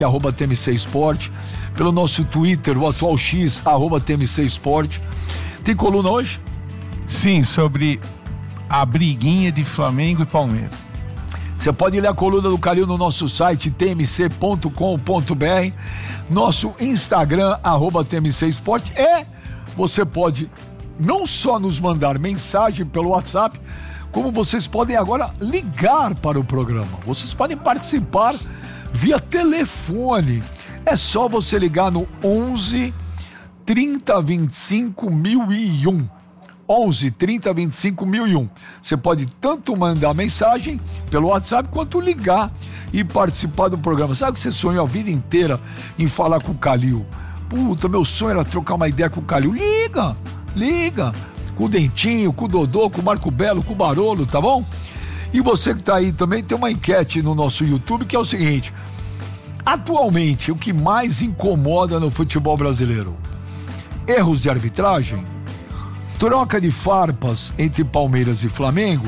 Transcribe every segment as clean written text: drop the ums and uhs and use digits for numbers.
@TMC Esporte, pelo nosso Twitter, o atual X, @TMC Esporte. Tem coluna hoje? Sim, sobre a briguinha de Flamengo e Palmeiras. Você pode ler a coluna do Calil no nosso site tmc.com.br, nosso Instagram, @TMC Esporte, e você pode não só nos mandar mensagem pelo WhatsApp, como vocês podem agora ligar para o programa. Vocês podem participar via telefone. É só você ligar no 11 30 25 1001. 11 30 25 1001. Você pode tanto mandar mensagem pelo WhatsApp quanto ligar e participar do programa. Sabe que você sonhou a vida inteira em falar com o Calil? Puta, meu sonho era trocar uma ideia com o Calil. Liga. Com o Dentinho, com o Dodô, com o Marco Belo, com o Barolo, tá bom? E você que tá aí também, tem uma enquete no nosso YouTube que é o seguinte: atualmente, o que mais incomoda no futebol brasileiro? Erros de arbitragem? Troca de farpas entre Palmeiras e Flamengo?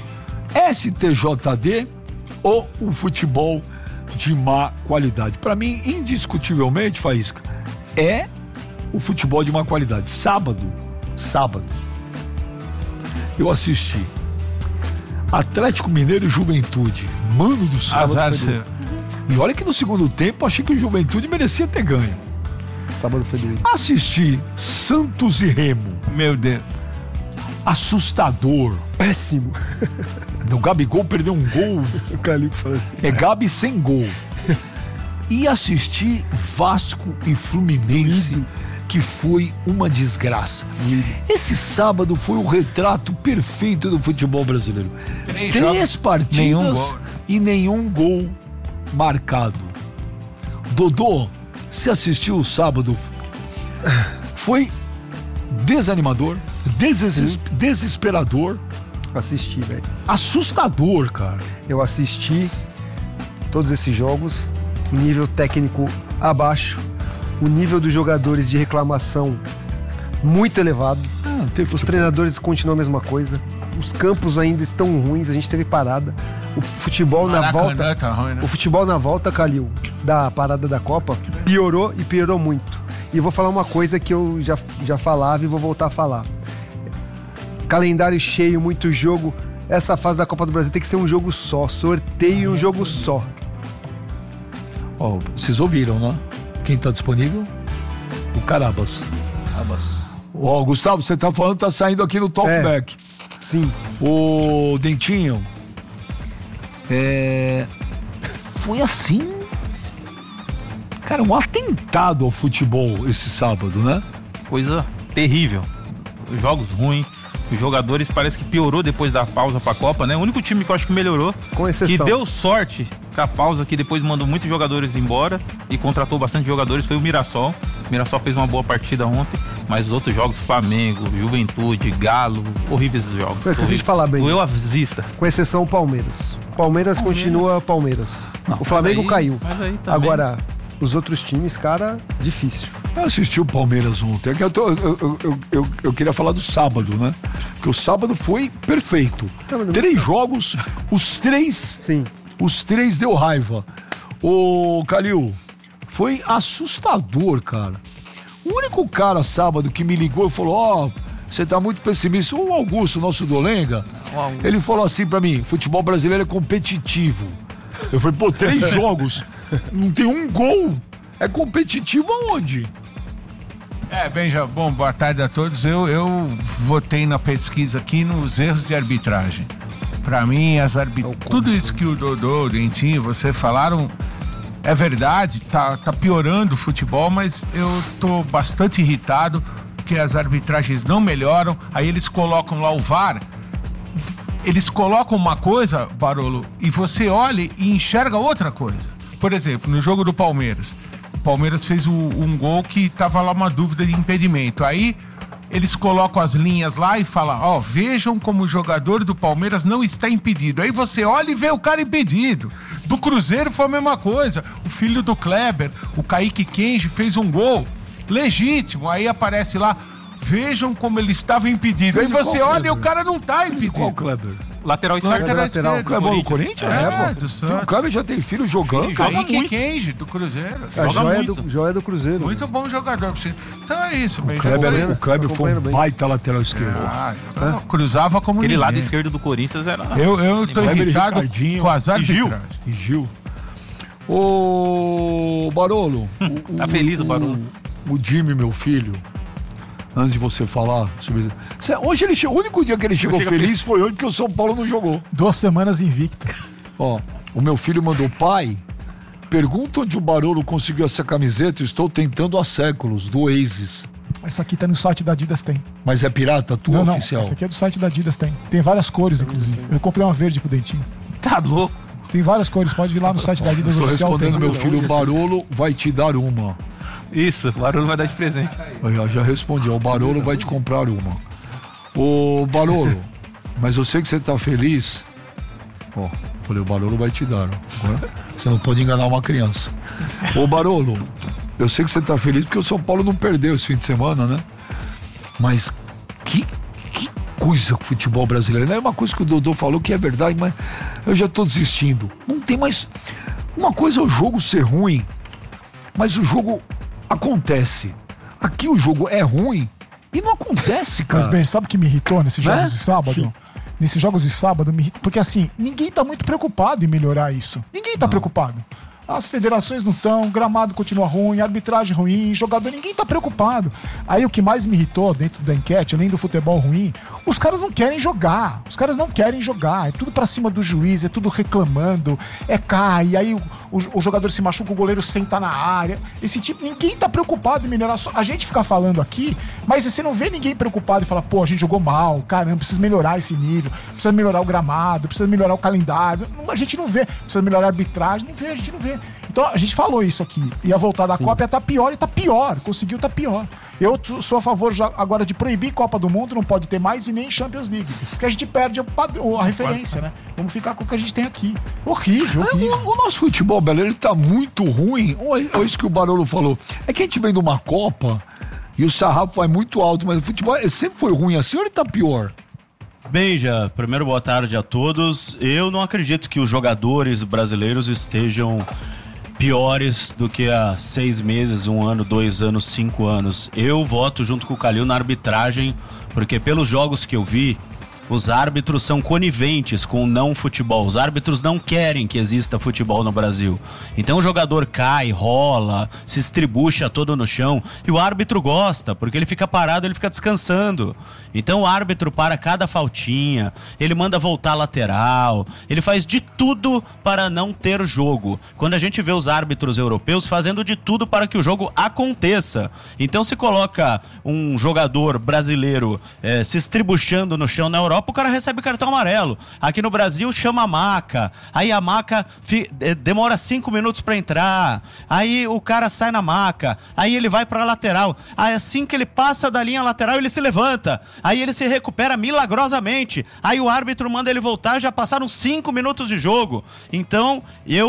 STJD ou o futebol de má qualidade? Para mim, indiscutivelmente, Faísca, é o futebol de má qualidade. Sábado, eu assisti Atlético Mineiro e Juventude. Mano do céu. Azar, e olha que no segundo tempo achei que o Juventude merecia ter ganho. Sábado foi doido. Assisti Santos e Remo. Meu Deus. Assustador. Péssimo. O Gabigol perdeu um gol. O Calil falou assim. É Gabi sem gol. E assisti Vasco e Fluminense, que foi uma desgraça. Esse sábado foi o retrato perfeito do futebol brasileiro. 3 partidas e nenhum gol marcado. Dodô, você assistiu o sábado? Foi desanimador, desesperador. Assisti, velho. Assustador, cara. Eu assisti todos esses jogos, nível técnico abaixo, o nível dos jogadores de reclamação muito elevado. Os treinadores continuam a mesma coisa. Os campos ainda estão ruins, a gente teve parada. O futebol na volta, tá ruim, né? o futebol na volta, Calil, da parada da Copa, piorou e piorou muito. E eu vou falar uma coisa que eu já falava e vou voltar a falar. Calendário cheio, muito jogo. Essa fase da Copa do Brasil tem que ser um jogo só, sorteio um jogo só. Vocês ouviram, né? Quem tá disponível? O Carabas. Gustavo, você tá falando, tá saindo aqui no Talkback. Sim. O Dentinho. Foi assim. Cara, um atentado ao futebol esse sábado, né? Coisa terrível. Os jogos ruins. Os jogadores parece que piorou depois da pausa pra Copa, né? O único time que eu acho que melhorou, com exceção, que deu sorte com a pausa, que depois mandou muitos jogadores embora e contratou bastante jogadores, foi o Mirassol. O Mirassol fez uma boa partida ontem, mas os outros jogos, Flamengo, Juventude, Galo, horríveis os jogos. Eu esqueci de falar bem. Doeu a vista. Com exceção o Palmeiras. Palmeiras continua Palmeiras. Não, o Flamengo caiu. Mas aí também. Agora, os outros times, cara, difícil. Eu assisti o Palmeiras ontem. Eu queria falar do sábado, né? Porque o sábado foi perfeito. 3 jogos, os 3. Sim. Os 3 deu raiva. Ô, Calil, foi assustador, cara. O único cara sábado que me ligou e falou: você tá muito pessimista. O Augusto, nosso Dolenga, ele falou assim pra mim: futebol brasileiro é competitivo. Eu falei: 3 jogos, não tem um gol. É competitivo aonde? Benja, bom, boa tarde a todos. Eu votei na pesquisa aqui nos erros de arbitragem. Pra mim, tudo isso que o Dodô, o Dentinho, você falaram, é verdade, tá piorando o futebol, mas eu tô bastante irritado porque as arbitragens não melhoram. Aí eles colocam lá o VAR, eles colocam uma coisa, Barolo, e você olha e enxerga outra coisa. Por exemplo, no jogo do Palmeiras, o Palmeiras fez um gol que tava lá uma dúvida de impedimento. Aí eles colocam as linhas lá e falam: vejam como o jogador do Palmeiras não está impedido. Aí você olha e vê o cara impedido. Do Cruzeiro foi a mesma coisa. O filho do Kleber, o Kaique Kenji, fez um gol legítimo. Aí aparece lá: vejam como ele estava impedido. Aí você olha e o cara não está impedido. Qual Kleber? Lateral esquerdo. O Kleber do Corinthians? Do Santos. O Kleber já tem filho jogando. Henrique Kenji, do Cruzeiro. Joia do Cruzeiro. Muito bom jogador. Então é isso. O Kleber foi um baita lateral esquerdo. Cruzava como Aquele ninguém. lado esquerdo do Corinthians era... Eu tô irritado com as arbitragens. E Gil. Ô, Barolo. Tá feliz o Barolo? O Jimmy, meu filho, antes de você falar sobre isso. Hoje ele chegou, o único dia que ele chegou feliz foi hoje, porque o São Paulo não jogou. 2 semanas invicto. Ó, o meu filho mandou: pai, pergunta onde o Barolo conseguiu essa camiseta. Estou tentando há séculos, do Oasis. Essa aqui tá no site da Adidas, tem. Mas é pirata, tua não, oficial? Essa aqui é do site da Adidas, tem. Tem várias cores, inclusive. Eu comprei uma verde pro Dentinho. Tá louco? Tem várias cores, pode ir lá no site da Adidas Estou oficial. respondendo, meu filho, o Barolo vai te dar uma. Isso, o Barolo vai dar de presente. Eu já respondi, o Barolo vai te comprar uma. Ô, Barolo, mas eu sei que você tá feliz. Ó, falei, o Barolo vai te dar. Agora, você não pode enganar uma criança. Ô, Barolo, eu sei que você tá feliz porque o São Paulo não perdeu esse fim de semana, né? Mas que coisa com o futebol brasileiro. É uma coisa que o Dodô falou que é verdade, mas eu já tô desistindo. Não tem mais... Uma coisa é o jogo ser ruim, mas o jogo acontece. Aqui o jogo é ruim e não acontece, cara. Mas, bem, sabe o que me irritou nesses jogos de sábado? Sim. Nesses jogos de sábado, porque assim, ninguém tá muito preocupado em melhorar isso. Ninguém tá preocupado. As federações não estão, gramado continua ruim, arbitragem ruim, jogador, ninguém tá preocupado. Aí o que mais me irritou dentro da enquete, além do futebol ruim, os caras não querem jogar. Os caras não querem jogar. É tudo pra cima do juiz, é tudo reclamando, cai, aí o jogador se machuca, o goleiro senta na área. Esse tipo, ninguém tá preocupado em melhorar. A gente fica falando aqui, mas você não vê ninguém preocupado e fala, pô, a gente jogou mal, caramba, precisa melhorar esse nível, precisa melhorar o gramado, precisa melhorar o calendário. A gente não vê, precisa melhorar a arbitragem, a gente não vê. Então a gente falou isso aqui, ia voltar da Copa, ia tá pior e tá pior, conseguiu tá pior. Eu sou a favor agora de proibir Copa do Mundo, não pode ter mais e nem Champions League, porque a gente perde a referência, né? Vamos ficar com o que a gente tem aqui. Horrível. O nosso futebol, Bela, ele tá muito ruim. Olha isso que o Barolo falou. É que a gente vem de uma Copa e o sarrafo vai muito alto, mas o futebol sempre foi ruim assim ou ele tá pior? Benja, primeiro boa tarde a todos. Eu não acredito que os jogadores brasileiros estejam piores do que há 6 meses, 1 ano, 2 anos, 5 anos. Eu voto junto com o Calil na arbitragem, porque pelos jogos que eu vi, os árbitros são coniventes com o não futebol. Os árbitros não querem que exista futebol no Brasil. Então o jogador cai, rola, se estribucha todo no chão e o árbitro gosta, porque ele fica parado, ele fica descansando. Então o árbitro para cada faltinha, ele manda voltar a lateral, ele faz de tudo para não ter jogo. Quando a gente vê os árbitros europeus fazendo de tudo para que o jogo aconteça. Então se coloca um jogador brasileiro se estribuchando no chão na Europa, o cara recebe cartão amarelo. Aqui no Brasil chama a maca, aí a maca demora 5 minutos para entrar, aí o cara sai na maca, aí ele vai para a lateral, aí assim que ele passa da linha lateral ele se levanta, aí ele se recupera milagrosamente, aí o árbitro manda ele voltar, já passaram 5 minutos de jogo. Então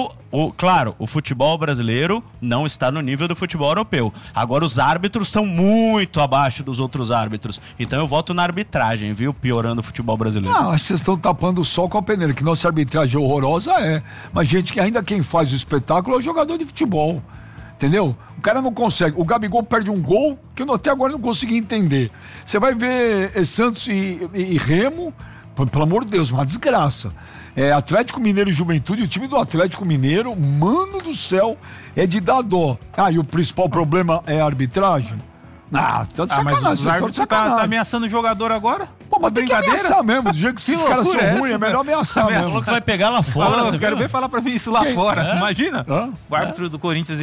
claro, o futebol brasileiro não está no nível do futebol europeu. Agora os árbitros estão muito abaixo dos outros árbitros. Então eu voto na arbitragem, viu? Piorando o futebol brasileiro. Acho que vocês estão tapando o sol com a peneira, que nossa arbitragem horrorosa mas gente, que ainda quem faz o espetáculo é o jogador de futebol. Entendeu? O cara não consegue. O Gabigol perde um gol que eu até agora não consegui entender. Você vai ver Santos e Remo, pelo amor de Deus, uma desgraça. Atlético Mineiro e Juventude, o time do Atlético Mineiro, mano do céu, é de dar dó. E o principal problema é a arbitragem? Tá de sacanagem. Mas o árbitro tá ameaçando o jogador agora? Pô, mas tem que ameaçar mesmo. Do jeito que esses caras são ruins, é melhor ameaçar mesmo. Falou que vai pegar lá fora. Eu quero ver falar pra mim isso lá fora. Imagina. O árbitro do Corinthians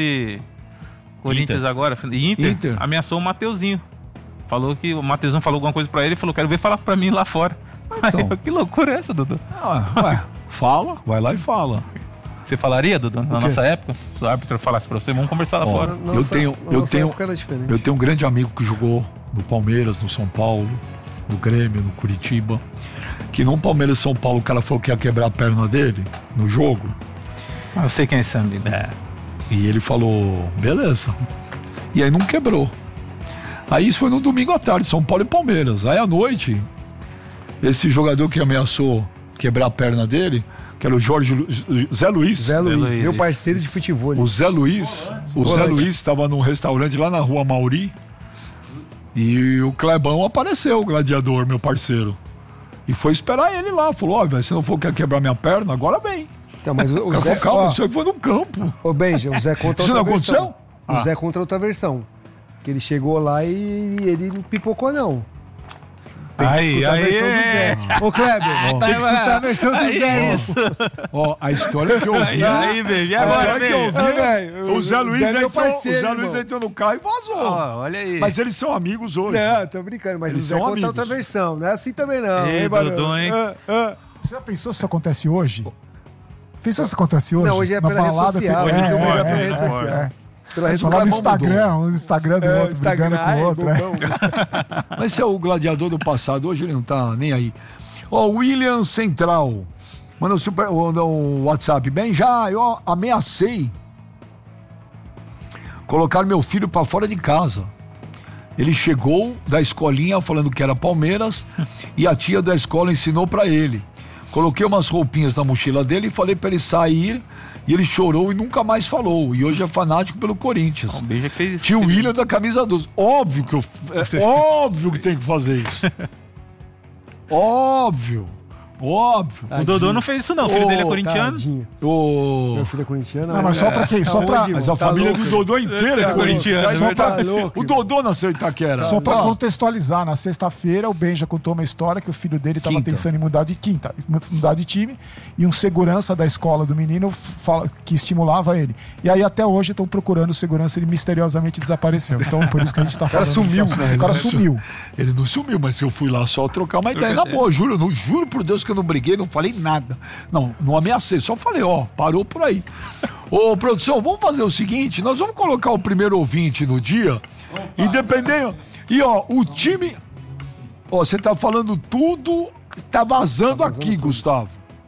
Corinthians agora, Inter, ameaçou o Mateuzinho. Falou que o Mateuzinho falou alguma coisa pra ele e falou, quero ver falar pra mim lá fora. Então. Que loucura é essa, Dudu? Fala, vai lá e fala. Você falaria, Dudu, na nossa época? Se o árbitro falasse pra você, vamos conversar lá fora. Eu tenho um grande amigo que jogou no Palmeiras, no São Paulo, no Grêmio, no Curitiba, que no Palmeiras e São Paulo o cara falou que ia quebrar a perna dele no jogo. Eu sei quem é esse amigo. E ele falou, beleza. E aí não quebrou. Aí isso foi no domingo à tarde, São Paulo e Palmeiras. Aí à noite, esse jogador que quebrar a perna dele, que era o Zé Luiz. Zé Luiz, meu parceiro de futebol. O Zé Luiz estava num restaurante lá na Rua Mauri e o Clebão apareceu, o gladiador, meu parceiro. E foi esperar ele lá. Falou, ó, velho, se não for quer quebrar minha perna, agora vem. Então, mas o Zé... Calma, isso aí foi no campo. Ô, Benja, o Zé conta Isso outra não versão. aconteceu? O Zé conta outra versão. Que ele chegou lá e ele não pipocou, não. Tem que escutar a versão do Zé. Ô, Kleber, tem que escutar a versão do Zé. Ó, a história que eu ouvi... Aí, velho, agora que eu ouvi, velho, o Zé Luiz é meu parceiro, entrou no carro e vazou. Olha aí. Mas eles são amigos hoje. Não, tô brincando, mas Eles o Zé são conta amigos. outra versão. Não é assim também, não. Ei, Dodô, hein? Você já pensou se isso acontece hoje? Pensou se isso acontece hoje? Não, hoje é Na pela rede balada social. tem- Hoje é pela é, rede social. Pela rede Falar no social. Instagram, o Instagram do outro, brigando com o outro. Mas esse é o gladiador do passado, hoje ele não tá nem aí. Ó, William Central manda um WhatsApp. Bem, já eu ameacei colocar meu filho pra fora de casa. Ele chegou da escolinha falando que era Palmeiras e a tia da escola ensinou pra ele. Coloquei umas roupinhas na mochila dele e falei pra ele sair e ele chorou e nunca mais falou. E hoje é fanático pelo Corinthians. Um beijo que fez isso. Tio William da camisa 12. Óbvio que tem que fazer isso. Óbvio. O Dodô não fez isso não, o filho dele é corintiano. Meu filho é corintiano. Não, mas só pra quem? Só pra... Mas a família do Dodô inteira é corintiana. Só pra- O Dodô nasceu em Itaquera. Só pra Ó, contextualizar, na sexta-feira o Benja contou uma história que o filho dele estava Quinta. pensando em mudar de time e um segurança da escola do menino que estimulava ele. E aí até hoje estão procurando o segurança, ele misteriosamente desapareceu. Então por isso que a gente tá falando. sumiu, desse assunto. né? O cara Ele sumiu. Ele não sumiu, mas eu fui lá só trocar uma ideia. Na boa, juro por Deus que eu não briguei, não falei nada. Não ameacei, só falei, ó, parou por aí. Ô, produção, vamos fazer o seguinte, nós vamos colocar o primeiro ouvinte no dia, e dependendo... E, ó, o time... Ó, você tá falando tudo que tá vazando aqui, Gustavo.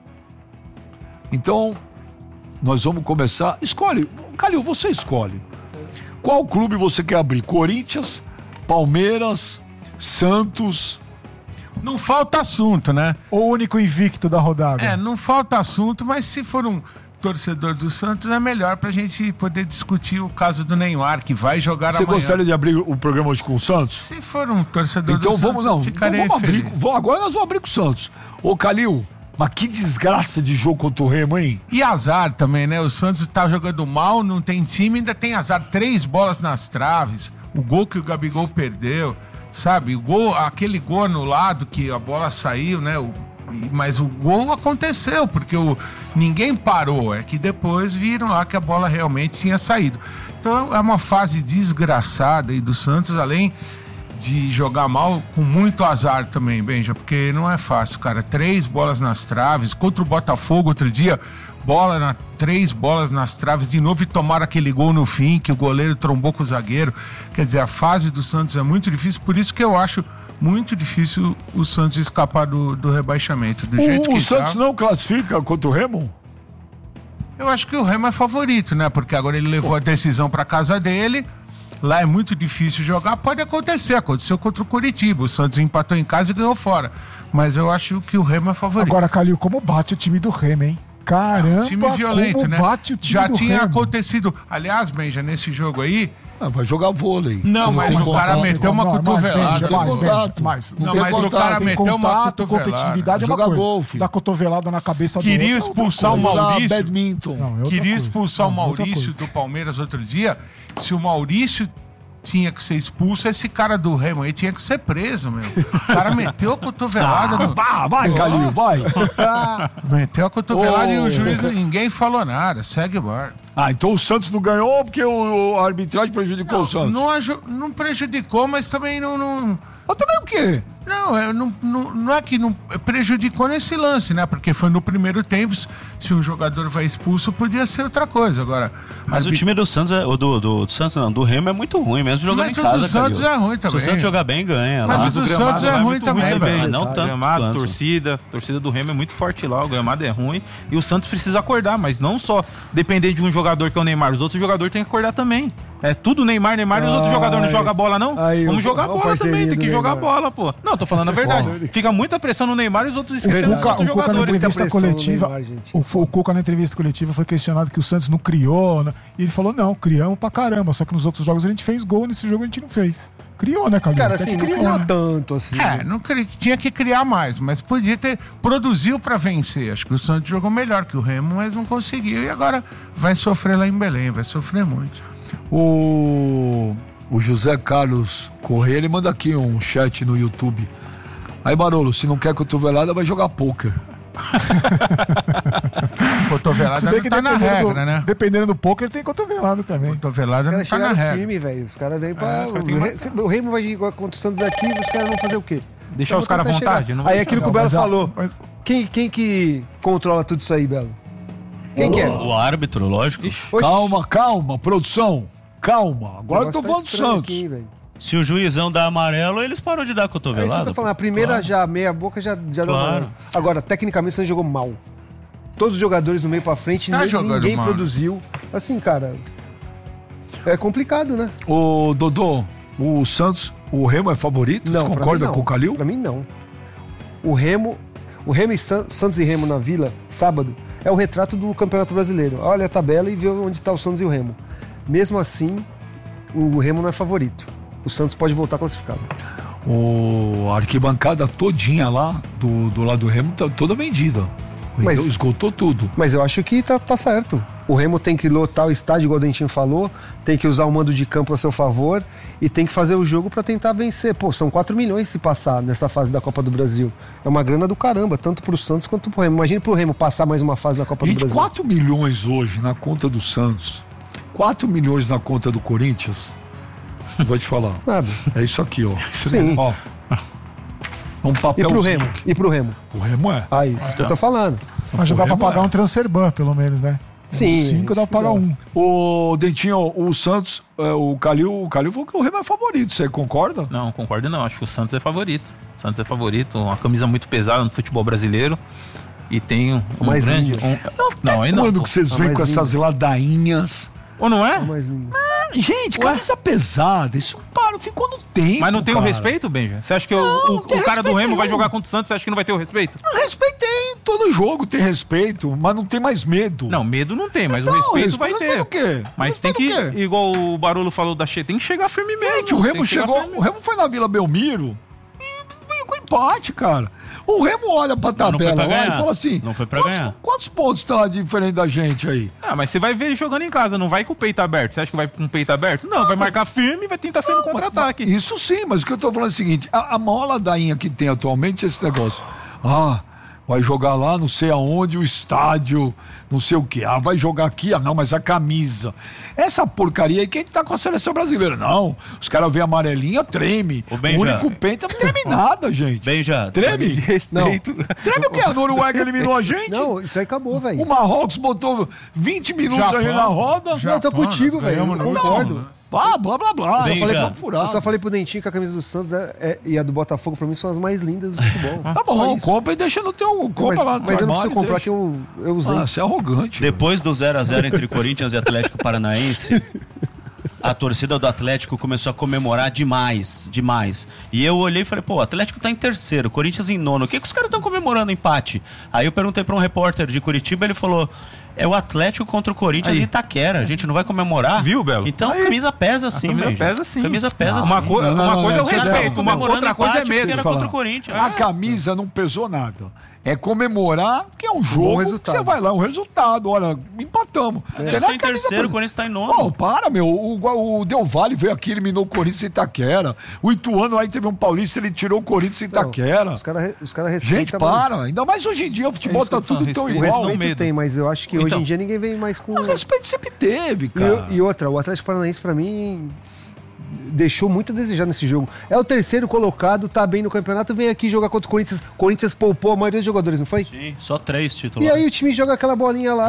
Então, nós vamos começar... Escolhe, Calil, você escolhe. Qual clube você quer abrir? Corinthians, Palmeiras, Santos... Não falta assunto, né? O único invicto da rodada. Não falta assunto, mas se for um torcedor do Santos, é melhor pra gente poder discutir o caso do Neymar, que vai jogar Você amanhã. gostaria de abrir o programa hoje com o Santos? Se for um torcedor Então do vamos, Santos, não. eu Então ficarei vamos abrir. feliz. Agora nós vamos abrir com o Santos. Ô, Calil, mas que desgraça de jogo contra o Remo, hein? E azar também, né? O Santos tá jogando mal, não tem time, ainda tem azar. 3 bolas nas traves, o gol que o Gabigol perdeu, sabe? Aquele gol anulado que a bola saiu, né? Mas o gol aconteceu, porque ninguém parou. É que depois viram lá que a bola realmente tinha saído. Então é uma fase desgraçada aí do Santos, além de jogar mal, com muito azar também, Benja, porque não é fácil, cara. 3 bolas nas traves, contra o Botafogo outro dia, 3 bolas nas traves de novo e tomaram aquele gol no fim, que o goleiro trombou com o zagueiro. Quer dizer, a fase do Santos é muito difícil, por isso que eu acho muito difícil o Santos escapar do rebaixamento. Do jeito que O Santos tá, não classifica contra o Remo? eu acho que o Remo é favorito, né? Porque agora ele levou a decisão pra casa dele. Lá é muito difícil jogar, pode acontecer, aconteceu contra o Curitiba, o Santos empatou em casa e ganhou fora, mas eu acho que o Remo é favorito. Agora, Calil, como bate o time do Remo, hein? Caramba, time violento, como né? bate o time Já do tinha Remo. acontecido, aliás, Benja, nesse jogo aí, Vai jogar vôlei. não, mas tem o cara contato. meteu uma cotovelada. tem contato. Mas Não tem o contato, cara tem meteu uma contato, cotovelada. Competitividade é uma Joga coisa. golfe. Dar cotovelada na cabeça do Queria outro é outra expulsar coisa. o Maurício. Badminton. Não, é outra Queria coisa. expulsar o Não, outra Maurício coisa. do Palmeiras outro dia. Se o Maurício tinha que ser expulso, esse cara do Remo aí tinha que ser preso, meu. O cara meteu a cotovelada no... Vai, Calil, vai. Meteu a cotovelada e Ô. o juiz, ninguém falou nada. Segue o bar. Então o Santos não ganhou porque a arbitragem prejudicou o Santos. Não prejudicou, mas também não... Mas também o quê? Não é que não prejudicou nesse lance, né? Porque foi no primeiro tempo, se um jogador vai expulso, podia ser outra coisa. Agora, Mas o time do Santos, do Santos não, do Remo é muito ruim, mesmo jogando Mas em o casa, do Santos Calil. é ruim também. Se o Santos jogar bem, ganha. Mas lá. o do gramado Santos é lá ruim muito também, velho. Mas não Tá, tanto gramado, quanto. torcida do Remo é muito forte lá, o gramado é ruim e o Santos precisa acordar, mas não só depender de um jogador que é o Neymar, os outros jogadores têm que acordar também. É tudo Neymar e os outros jogadores não jogam bola, não? Vamos jogar bola também, tem que jogar bola, pô. Não, tô falando a verdade. Fica muita pressão no Neymar e os outros esquecem dos outros Cuca na jogadores. entrevista coletiva, o Cuca na entrevista coletiva foi questionado que o Santos não criou, né? E ele falou, não, criamos pra caramba, só que nos outros jogos a gente fez gol, nesse jogo a gente não fez. Criou, né, Calil? Cara, assim, não criou tanto assim. Não tinha que criar mais, mas podia ter. Produziu pra vencer. Acho que o Santos jogou melhor que o Remo, mas não conseguiu. E agora vai sofrer lá em Belém, vai sofrer muito. O José Carlos Corrêa, ele manda aqui um chat no YouTube. Aí, Barolo, se não quer cotovelada, vai jogar pôquer. Cotovelada não tá na regra, né? Dependendo do poker, tem cotovelada também. Cotovelada não tá na regra. Firme, velho. Os caras vêm pra... O Remo vai jogar contra o Santos aqui, os caras vão fazer o quê? Deixar os caras à vontade. Aí aquilo que o Belo falou. Quem que controla tudo isso aí, Belo? Quem que é? O árbitro, lógico. Calma, produção. Calma. Agora eu tô falando do Santos. Se o juizão dá amarelo, eles param de dar É isso cotovelada. que eu tô falando. A primeira já, meia boca, já dá amarelo. Agora, tecnicamente, o Santos jogou mal. Todos os jogadores do meio pra frente, ninguém produziu. Assim, cara, é complicado, né? Ô, Dodô, o Santos, o Remo é favorito? Não, você concorda com o Calil? Pra mim, não. O Remo e Santos e Remo na Vila, sábado, é o retrato do Campeonato Brasileiro. Olha a tabela e vê onde tá o Santos e o Remo. Mesmo assim, o Remo não é favorito. O Santos pode voltar classificado. A arquibancada todinha lá, do lado do Remo, tá toda vendida. Mas esgotou tudo. Mas eu acho que tá certo. O Remo tem que lotar o estádio, igual o Dentinho falou, tem que usar o mando de campo a seu favor e tem que fazer o jogo pra tentar vencer. Pô, são 4 milhões se passar nessa fase da Copa do Brasil. É uma grana do caramba, tanto pro Santos quanto pro Remo. Imagine pro Remo passar mais uma fase da Copa do Brasil. 4 milhões hoje na conta do Santos, 4 milhões na conta do Corinthians, vou te falar. Nada. É isso aqui, ó. Sim. Ó. Um papel. E pro Remo? O Remo é. Aí, isso que eu tô falando. Mas já dá pra pagar um transfer ban, pelo menos, né? Sim. 5 dá pra pagar 1. O Dentinho, o Santos, o Calil falou que o Remo é favorito, você concorda? Não, concordo não. Acho que o Santos é favorito. O Santos é favorito, uma camisa muito pesada no futebol brasileiro. E tem um grande. Não, aí não. Quando que vocês vêm com essas ladainhas? Ou não é? Gente, camisa pesada, isso ficou no tempo. Mas não tem o respeito, Benja? Você acha que o cara do Remo vai jogar contra o Santos, você acha que não vai ter o respeito? Respeito tem, todo jogo tem respeito, mas não tem mais medo. Não, medo não tem, mas o respeito vai ter. O quê? Mas tem que, igual o Barolo falou da Che, tem que chegar firme mesmo. Gente, o Remo foi na Vila Belmiro e veio com empate, cara. O Remo olha pra tabela lá e fala assim: não foi pra ganhar. Quantos pontos tá diferente da gente aí? Mas você vai ver ele jogando em casa, não vai com o peito aberto. Você acha que vai com o peito aberto? Não, vai marcar firme e vai tentar ser no contra-ataque. Isso sim, mas o que eu tô falando é o seguinte: a maior ladainha que tem atualmente é esse negócio. Vai jogar lá, não sei aonde, o estádio, não sei o quê. Vai jogar aqui, não, mas a camisa. Essa porcaria aí, quem tá com a seleção brasileira? Não, os caras veem amarelinha, treme. O único penta não treme nada, gente. Benja, treme? Respeito. Treme o quê? A Noruega eliminou a gente? Não, isso aí acabou, velho. O Marrocos botou 20 minutos aí na roda. Não, eu tô contigo, velho. Eu concordo. Blá, blá, blá, blá. Eu só falei pro Dentinho que a camisa do Santos e a do Botafogo, pra mim, são as mais lindas do futebol. Tá bom, compra e deixa no teu... Compra lá no mas eu não preciso comprar, que eu usei. Você é arrogante. Depois do 0x0 entre Corinthians e Atlético Paranaense, a torcida do Atlético começou a comemorar demais. E eu olhei e falei, o Atlético tá em terceiro, Corinthians em nono. O que os caras estão comemorando empate? Aí eu perguntei pra um repórter de Curitiba, ele falou... É o Atlético contra o Corinthians e Itaquera. A gente não vai comemorar. Viu, Belo? Então, camisa pesa sim, velho. Camisa sim. Camisa pesa sim. Uma coisa é o respeito, outra coisa é medo. Era contra o Corinthians. A camisa não pesou nada. É comemorar que é um jogo que você vai lá, um resultado. Olha, empatamos. Você está em terceiro, o Corinthians está em nono. Para, meu. O Del Valle veio aqui, eliminou o Corinthians e Itaquera. O Ituano aí teve um paulista, ele tirou o Corinthians e Itaquera. Os caras respeitam. Gente, para. Ainda mais hoje em dia, o futebol tá tudo tão igual. O respeito tem, mas eu acho que hoje em dia ninguém vem mais com... O respeito sempre teve, cara. E outra, o Atlético Paranaense, pra mim... deixou muito a desejar nesse jogo. É o terceiro colocado, tá bem no campeonato, vem aqui jogar contra o Corinthians. Corinthians poupou a maioria dos jogadores, não foi? Sim, só 3 titulares. E aí o time joga aquela bolinha lá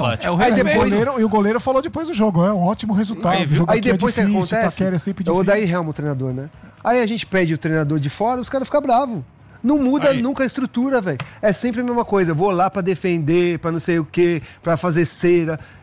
o goleiro falou depois do jogo, é um ótimo resultado. Aí depois é difícil, que acontece, é sempre difícil. o Odair Helma, o treinador, né? Aí a gente pede o treinador de fora, os caras ficam bravos. Não muda nunca a estrutura, velho. É sempre a mesma coisa. Vou lá pra defender, pra não sei o quê, pra fazer cera.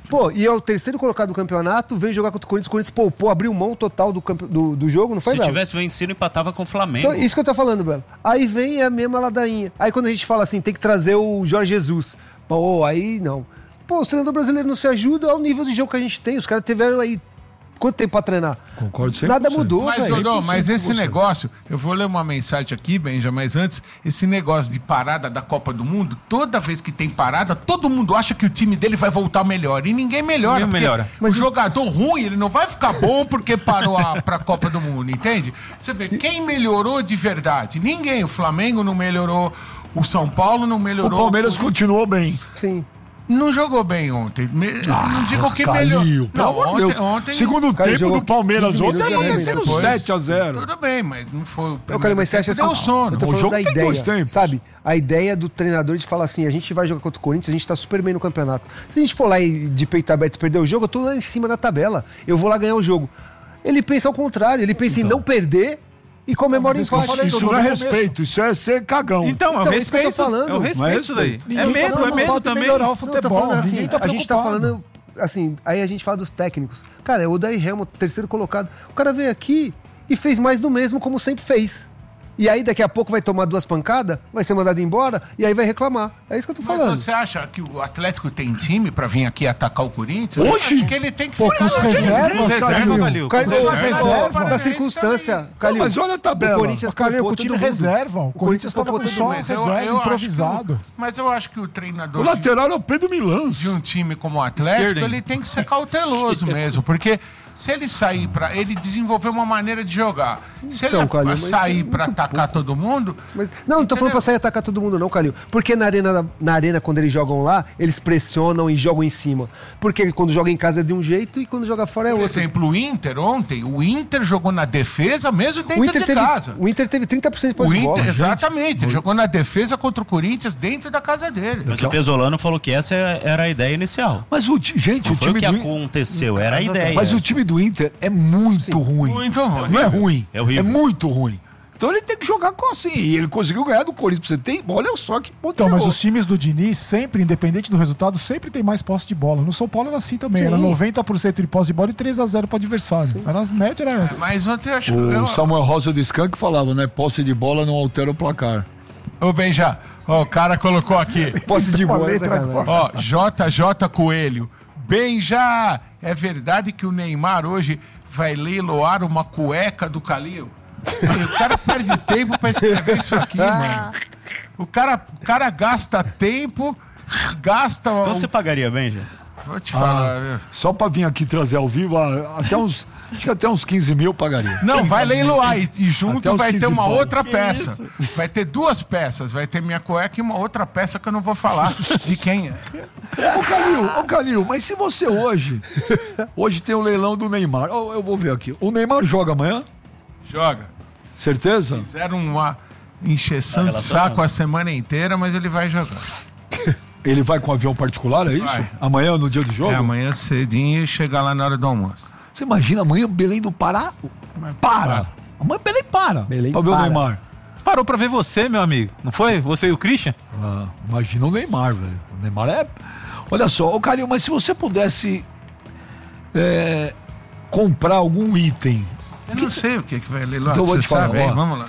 Pô, e é o terceiro colocado do campeonato, veio jogar contra o Corinthians poupou, abriu mão total do jogo, não foi, Se Belo? tivesse vencido, empatava com o Flamengo. Então, isso que eu tô falando, Belo. Aí vem a mesma ladainha. Aí quando a gente fala assim, tem que trazer o Jorge Jesus. Pô, aí não. Pô, os treinadores brasileiros não se ajudam ao nível de jogo que a gente tem. Os caras tiveram aí quanto tempo pra treinar? Concordo 100%. Nada mudou, Mas, velho. Dodô, mas esse com você. negócio, eu vou ler uma mensagem aqui, Benja, mas antes, esse negócio de parada da Copa do Mundo, toda vez que tem parada, todo mundo acha que o time dele vai voltar melhor. E ninguém melhora. Ninguém porque melhora. O jogador ruim, ele não vai ficar bom porque parou pra Copa do Mundo, entende? Você vê, quem melhorou de verdade? Ninguém. O Flamengo não melhorou, o São Paulo não O melhorou. Palmeiras continuou bem. Sim. Não jogou bem ontem. Não digo que melhorou. Calil, pelo amor de Deus. Ontem Segundo Calil tempo jogou do Palmeiras 15 ontem minutos, era né, sendo depois. 7-0. Tudo bem, mas não foi o Eu quero, mas você acha assim, deu sono. eu tô O falando jogo da tem dois ideia, tempos. sabe? A ideia do treinador de falar assim, a gente vai jogar contra o Corinthians, a gente tá super bem no campeonato. Se a gente for lá e de peito aberto perder o jogo, eu tô lá em cima na tabela. Eu vou lá ganhar o jogo. Ele pensa ao contrário, ele pensa em não perder e comemora o Mas isso que eu empate. falei, Isso Dodô, não é no respeito, isso é ser cagão. Então, é o Então, isso que eu tô respeito. falando. É o Não é respeito respeito. daí. Ninguém É tá medo preocupado em também. melhorar o Não, eu tô futebol. falando assim, Ninguém tá a gente tá preocupado. falando assim, aí a gente fala dos técnicos. Cara, o Odair Helmut, terceiro colocado, o cara veio aqui e fez mais do mesmo como sempre fez. E aí daqui a pouco vai tomar 2 pancadas, vai ser mandado embora e aí vai reclamar. É isso que eu tô Mas falando. você acha que o Atlético tem time pra vir aqui atacar o Corinthians? Oxi! Acho que ele tem que Pô, com os reservas, Reserva, Calil. Calil. Calil, Com da reserva. circunstância. Não, Calil, mas olha a tabela. O Corinthians Calil, poupou com o time todo mundo. reserva. O Corinthians tava com poupou só todo Mas reserva, acho que improvisado. mas eu acho que o treinador O lateral é o Pedro Milans. de um time como o Atlético, Esquerda, hein? ele tem que ser cauteloso mesmo, porque se ele sair pra... ele desenvolver uma maneira de jogar. Se Então, ele Calil, mas sair é pra muito atacar todo mundo, Mas, não tô falando pra sair atacar todo mundo não, Calil. Porque na arena, quando eles jogam lá, eles pressionam e jogam em cima. Porque quando joga em casa é de um jeito e quando joga fora é por outro. exemplo, o Inter ontem, o Inter jogou na defesa mesmo dentro de casa. O Inter teve 30% de posse O de bola. Inter, exatamente, ele jogou na defesa contra o Corinthians dentro da casa dele. Mas o Pesolano falou que essa era a ideia inicial. Mas gente, Não o foi o time que do aconteceu, era a ideia. Mas o time do Inter é muito ruim. Muito ruim. Não é ruim. É horrível. É muito ruim. Então ele tem que jogar com assim. E ele conseguiu ganhar do Corinthians. Você tem. Olha só que ponto. Então, mas chegou. os times do Diniz, sempre, independente do resultado, sempre tem mais posse de bola. No São Paulo era assim também. Era 90% de posse de bola e 3-0 pro adversário. Era as médias era essa. Mas ontem eu acho que... O Samuel Rosa do Skank falava, né? Posse de bola não altera o placar. Ô, Benja, ó, o cara colocou aqui. Posse de bola. letra sacanagem. agora. Ó, JJ Coelho. Benja, é verdade que o Neymar hoje vai leiloar uma cueca do Calil? O cara perde tempo pra escrever isso aqui, mano. O cara gasta tempo, gasta... Quanto você pagaria, Benja? Vou te falar, viu? Só pra vir aqui trazer ao vivo, até uns. Acho que até uns 15 mil pagaria. Não, vai leiloar e Até junto uns vai ter 15 uma pau. outra peça. Vai ter 2 peças. Vai ter minha cueca e uma outra peça que eu não vou falar de quem é. Ô Calil, mas se você hoje tem o leilão do Neymar, eu vou ver aqui. O Neymar joga amanhã? Joga. Certeza? Fizeram uma encheção de saco a semana inteira, mas ele vai jogar. Ele vai com avião particular, é isso? Vai. Amanhã, no dia do jogo? É, amanhã cedinho e chegar lá na hora do almoço. Você imagina amanhã Belém do Pará? Para! Amanhã Belém para. Belém pra ver o para. Neymar. Parou pra ver você, meu amigo. Não foi? Você e o Christian? Ah, imagina o Neymar, velho. O Neymar é. Olha só, ô Calil, mas se você pudesse comprar algum item. Eu não sei o que vai leiloar. Então eu vou Você te falar, sabe? Aí, ó. vamos lá.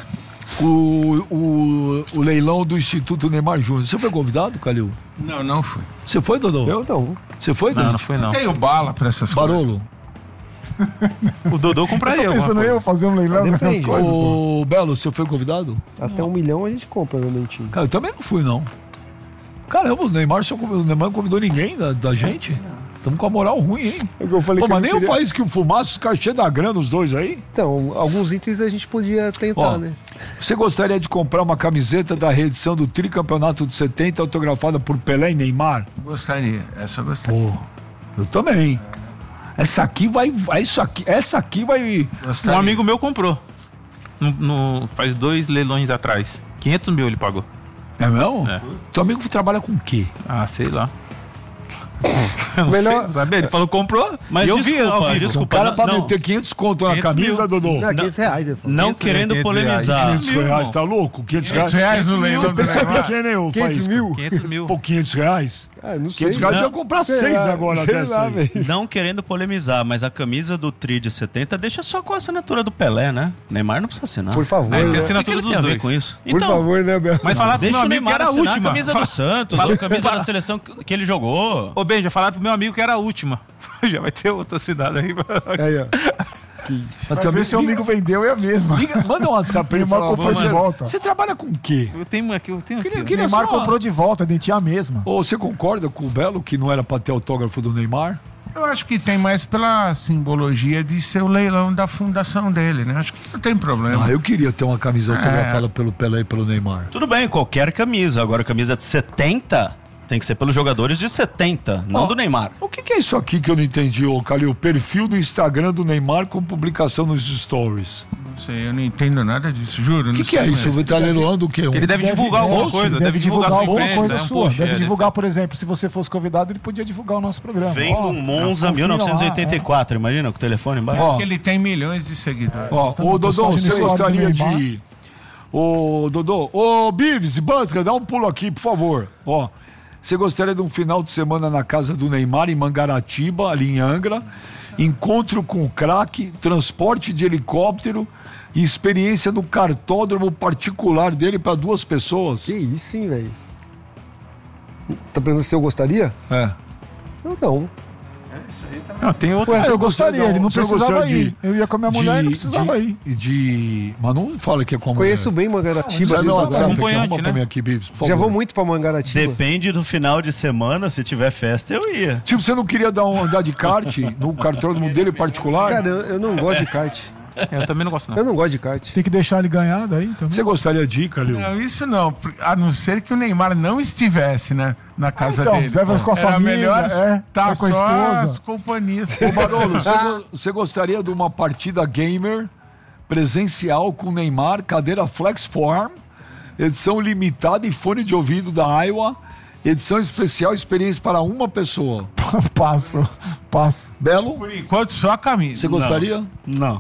O leilão do Instituto Neymar Júnior. Você foi convidado, Calil? Não fui. Você foi, Dodô? Eu não. Você foi, Não, Dodô? não foi não. Tenho bala pra essas coisas. Barolo? O Dodô compraria. Tô pensando alguma eu fazer um leilão Depende. dessas coisas. pô. Ô, Belo, você foi convidado? Até 1 milhão a gente compra, realmente. Cara, eu também não fui, não. Caramba, o Neymar não convidou ninguém da gente. Estamos com a moral ruim, hein? Eu falei Pô, que mas eu nem queria- o país que o fumaça, os caras cheios da grana, os dois aí. Então, alguns itens a gente podia tentar, Ó, né? você gostaria de comprar uma camiseta da reedição do Tricampeonato de 70 autografada por Pelé e Neymar? Gostaria. Essa eu gostaria. Pô, eu também. Essa aqui essa aqui vai... Gostaria. Um amigo meu comprou. Faz 2 leilões atrás. 500 mil ele pagou. É mesmo? É. Teu amigo trabalha com o quê? Ah, sei lá. Eu não Melhor- sei, sabe? Ele falou comprou. Mas e eu vi ao vivo. O desculpa, cara pra não, meter 500 conto na 500 camisa, mil. Dodô. Não, 500 reais, ele falou. não 500 querendo 500 polemizar. 500 reais, irmão. tá louco? 500 500 reais? reais no leilão do Pensa Neymar. pequeno, hein, ô 500 Faísca? mil? 500 mil. Pô, 500 reais? Não Porque sei. os caras Não. iam comprar Sei 6 lá, agora sei dessa lá, aí. velho. Não querendo polemizar, mas a camisa do Tri de 70 deixa só com a assinatura do Pelé, né? Neymar não precisa assinar. Por favor. Aí tem né? O que que assinatura ele dos tem a ver dois. com isso? Por favor, né, Bel? Mas falaram pro Deixa meu o amigo que Neymar era a assinar última. a camisa do Santos, ou a camisa da seleção que ele jogou. Ô, Ben, já falaram pro meu amigo que era a última. Já vai ter outra assinada aí. Aí, ó. Pra ver se o amigo vendeu, é a mesma. Manda um WhatsApp pra ele. Neymar Fala, comprou de "Parceiro, volta." Você trabalha com o quê? Eu tenho aqui, eu tenho aqui. Queria- O queria Neymar só- comprou de volta, a dentinha a mesma. Ou você concorda com o Belo que não era pra ter autógrafo do Neymar? Eu acho que tem mais pela simbologia de ser o leilão da fundação dele, né? Acho que não tem problema. Ah, eu queria ter uma camisa autografada pelo Pelé e pelo Neymar. Tudo bem, qualquer camisa. Agora, camisa de 70 tem que ser pelos jogadores de 70, não Ó, do Neymar. O que é isso aqui que eu não entendi, ô Calil? O perfil do Instagram do Neymar com publicação nos stories. Não sei, eu não entendo nada disso, juro. O que é isso? Você tá leiloando o quê? Ele deve divulgar alguma coisa. Deve divulgar sua alguma imprensa, coisa um sua. post, Deve é, divulgar, por exemplo, se você fosse convidado, ele podia divulgar o nosso programa. Vem Ó, do Monza confira lá, 1984, imagina, com o telefone embaixo. Ó, Porque ele tem milhões de seguidores. Ó, ô Dodô, postagem você no story do gostaria Neymar. de... Ô Dodô, ô Bives e Banska, dá um pulo aqui, por favor. Ó, você gostaria de um final de semana na casa do Neymar em Mangaratiba, ali em Angra, encontro com o craque, transporte de helicóptero e experiência no cartódromo particular dele para 2 pessoas? Que isso, hein, velho? Você tá perguntando se eu gostaria? É. Eu não. Não, tem outra. Eu gostaria, ele não Você precisava gostaria ir. Eu ia com a minha mulher e não precisava ir. Mas não fala que é com a mulher. Conheço bem Mangaratiba. Mas vocês não, não sabem. WhatsApp aqui, acompanhante, arruma pra né? mim aqui, Bives, por favor. Já vou muito pra Mangaratiba. Depende do final de semana, se tiver festa, eu ia. Tipo, você não queria andar de kart no cartódromo dele particular? Cara, eu não gosto de kart. Eu também não gosto, não. Eu não gosto de kart. Tem que deixar ele ganhar daí também. Você gostaria de ir, Calil? Não, isso não. A não ser que o Neymar não estivesse, né, na casa então, dele. leva com a Era família, melhor estar vai com a só esposa. as companhias. Ô, Barolo, você gostaria de uma partida gamer presencial com Neymar, cadeira Flex Form, edição limitada e fone de ouvido da Iowa, edição especial, experiência para uma pessoa? Passo. Belo, Por enquanto, só a camisa. você gostaria? Não.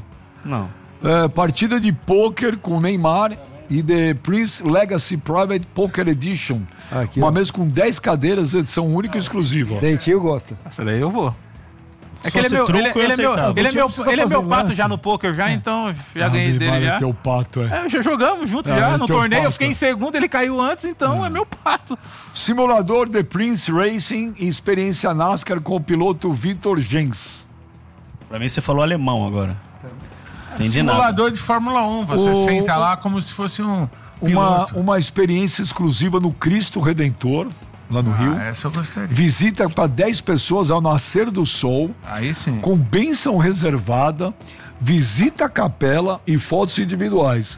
Partida de pôquer com Neymar e The Prince Legacy Private Poker Edition. Aqui, Uma ó. mesa com 10 cadeiras, edição única e exclusiva. Dentinho gosta. Essa daí eu vou. É Se que ele é fosse meu, truco, ele, eu ele é meu, aceitava. ele é meu, Precisa ele é meu fazer pato lance. já no poker já, então já ganhei Neymar dele é já. teu pato, é. Já jogamos junto Ah, já é no teu torneio. Eu pato. fiquei em segundo, ele caiu antes, então é meu pato. Simulador The Prince Racing e experiência NASCAR com o piloto Vitor Gens. Pra mim, você falou alemão agora. Entendi nada. Simulador de Fórmula 1. Você O- senta lá como se fosse um piloto. Uma experiência exclusiva no Cristo Redentor, lá no Rio. Essa eu gostaria. Visita para 10 pessoas ao nascer do sol, Aí sim. com bênção reservada, visita à capela e fotos individuais.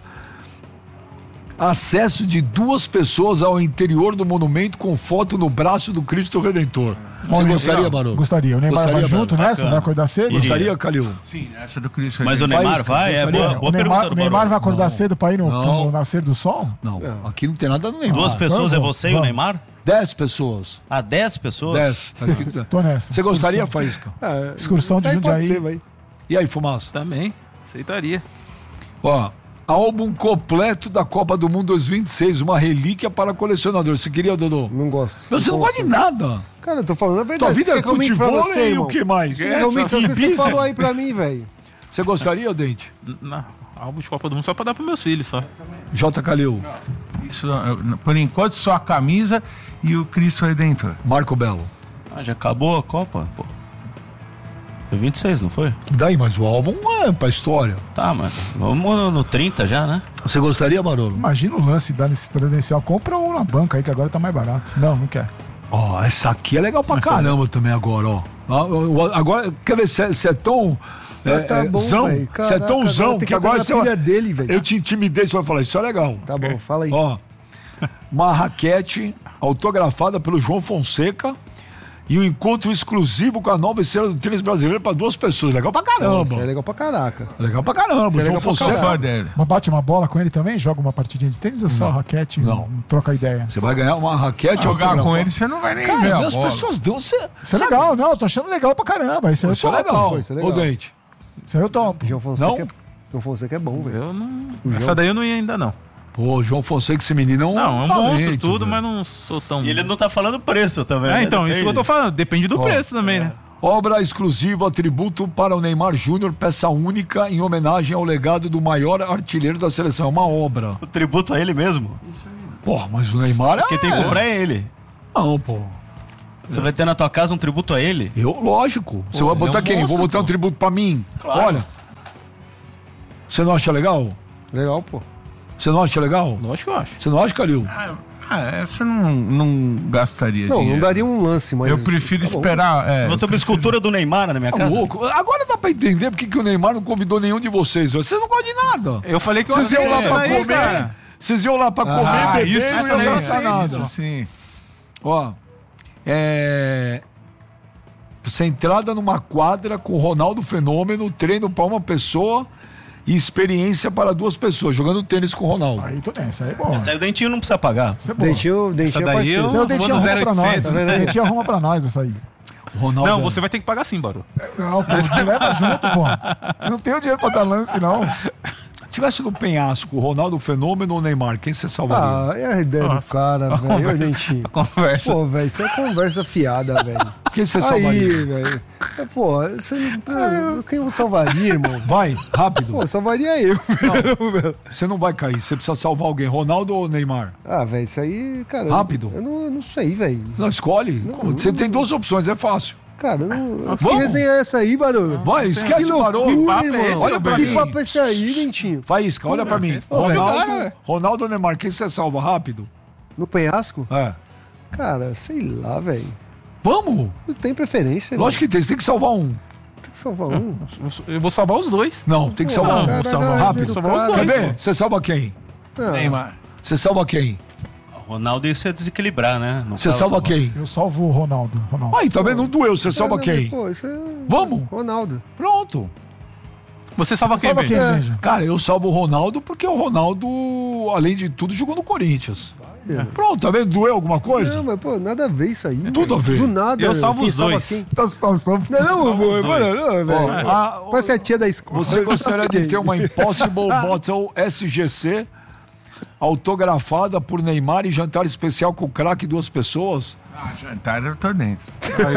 Acesso de 2 pessoas ao interior do monumento com foto no braço do Cristo Redentor. Você Bom, gostaria, Barolo? Gostaria. O Neymar Gostaria, vai junto Barolo? nessa? Vai acordar cedo? Iria. Gostaria, Calil? Sim, essa do Cristo. Mas o Redentor. Neymar vai? É gostaria. boa O Neymar, pergunta do o Neymar Barolo. vai acordar cedo pra ir no Não. nascer do sol? Não, aqui não tem nada no Neymar. 2 pessoas é Vamos, você e o vamos. Neymar? 10 pessoas. 10 pessoas? 10. Tá escrito. Tô nessa. Você gostaria, Excursão. Faísca? Excursão de Isso aí pode Jundiaí. ser, vai. E aí, Fumaça? Também, aceitaria. Ó, álbum completo da Copa do Mundo 2026, uma relíquia para colecionador. Você queria, Dodô? Não gosto. Você não gosta de nada. Cara, eu tô falando a Tua verdade. vida é Você quer que eu minta pra futebol você, e o irmão? que mais? Você quer que eu minta pra você? Você Ibiza? falou aí pra mim, velho. Você gostaria, Dente? Não, álbum de Copa do Mundo só pra dar pros meus filhos, só. J. Calil, Isso, por enquanto, só a camisa e o Cristo Redentor. Marco Belo. Ah, já acabou a Copa? Pô. Foi 26, não foi? Daí, mas o álbum é pra história. Tá, mas vamos no 30 já, né? Você gostaria, Barolo? Imagina o lance dar nesse credencial. Compra um na banca aí, que agora tá mais barato. Não quer. Ó, essa aqui é legal pra caramba também agora, ó. Agora, quer ver, você é tão... Tá bom, zão, velho. você é tão Caraca, zão tem que que agora entrar na pilha dele, velho. eu te intimidei, você vai falar, isso é legal. Tá bom, fala aí. Ó, uma raquete autografada pelo João Fonseca e um encontro exclusivo com a nova estrela do tênis brasileiro para 2 pessoas. Legal pra caramba. Isso é legal pra caraca. Legal pra caramba. Isso é João legal pra Sou Fonseca. fã dele. Mas bate uma bola com ele também? Joga uma partidinha de tênis ou só raquete? Não. Troca ideia. Você vai ganhar uma raquete Jogar com autografada. ele, você não vai nem ver Cara, a as bola. pessoas dão... Você, Isso é legal, não, eu tô achando legal pra caramba. Isso aí eu Isso é topo. legal. Isso é legal. Ô, Dente. Isso aí eu topo. João Fonseca, Não? João Fonseca é bom, velho. Eu não. O Essa João- daí eu não ia ainda, não. Pô, João Fonseca, esse menino é um Não, é um talento, monstro tudo, velho. mas não sou tão... E ele não tá falando preço também. né? então, isso Depende. que eu tô falando. Depende do preço também, né? Obra exclusiva, tributo para o Neymar Júnior, peça única em homenagem ao legado do maior artilheiro da seleção. É uma obra. O tributo a ele mesmo. Pô, mas o Neymar Quem tem que comprar é ele. Não, pô. Você vai ter na tua casa um tributo a ele? Lógico. Você vai botar ele é um quem? monstro, Vou botar um pô. tributo pra mim. Claro. Olha. Você não acha legal? Legal, pô. Você não acha legal? Lógico que eu acho. Você não acha, Calil? Essa não gastaria Não, dinheiro. não daria um lance, mas... Eu prefiro Tá bom. esperar. Vou ter uma escultura do Neymar na minha Tá casa? louco? Agora dá pra entender porque que o Neymar não convidou nenhum de vocês. Vocês não gostam de nada. Eu falei que eu Vocês iam lá aceito pra aí, comer. cara. Vocês iam lá pra comer, beber isso e não sim, iam gastar nada. isso sim. Ó, centrada numa quadra com Ronaldo Fenômeno, treino para uma pessoa e experiência para 2 pessoas, jogando tênis com o Ronaldo. Aí tudo bem, isso aí é bom. Esse aí o Dentinho não precisa pagar. Isso é bom. Dentinho é Essa daí parceiro. eu- Isso aí o Dentinho vou no arruma pra nós. 0800, O Dentinho arruma pra nós isso aí. Ronaldo, Não, você vai ter que pagar sim, Baru. Não, pô, me leva junto, pô. Eu não tenho dinheiro pra dar lance, não. tivesse no penhasco, o Ronaldo Fenômeno ou o Neymar, quem você salvaria? Ah, é a ideia do cara, velho. Ô, Dentinho. A conversa. Pô, velho, isso é conversa fiada, velho. Quem você Aí, salvaria? velho. Pô, quem eu salvaria, irmão? Vai, rápido. Pô, salvaria eu. velho. Você não vai cair, você precisa salvar alguém, Ronaldo ou Neymar? Ah, velho, isso aí, cara. Rápido. Eu não sei, velho. Não, escolhe. Você tem 2 opções, é fácil. Cara, eu não. Que Vamos. resenha é essa aí, Barulho? Vai, esquece o loucura, barulho. papo é irmão. esse, Olha pra Que mim. papo é esse aí, Dentinho? Faísca, olha pra mim. Ô, velho, Ronaldo ou Neymar, quem você salva? Rápido. No penhasco? É. Cara, sei lá, velho. Vamos. Não tem preferência. Lógico que tem, você tem que salvar um. Tem que salvar um. Eu vou salvar os dois. Não, tem que salvar um. vou salvar rápido. salvar os dois. Quer ver? Você salva quem? Não. Neymar. Você salva quem? Ronaldo ia desequilibrar, né? No Você caso, salva quem? Eu salvo o Ronaldo. Aí, tá vendo? Não doeu, você salva quem? Pô, isso é... Vamos. Ronaldo. Pronto. Você salva Você quem, salva quem, Benja? Benja? Cara, eu salvo o Ronaldo porque o Ronaldo, além de tudo, jogou no Corinthians. Pronto, tá vendo? Doeu alguma coisa? Não, mas, pô, nada a ver isso aí. Tudo a ver. Do nada. Eu salvo quem os salva dois. quem? Tá situação. Não, velho. Ó, Parece a tia da escola. você gostaria de ter uma Impossible Bottle SGC autografada por Neymar e jantar especial com o craque 2 pessoas? Ah, jantar eu tô dentro.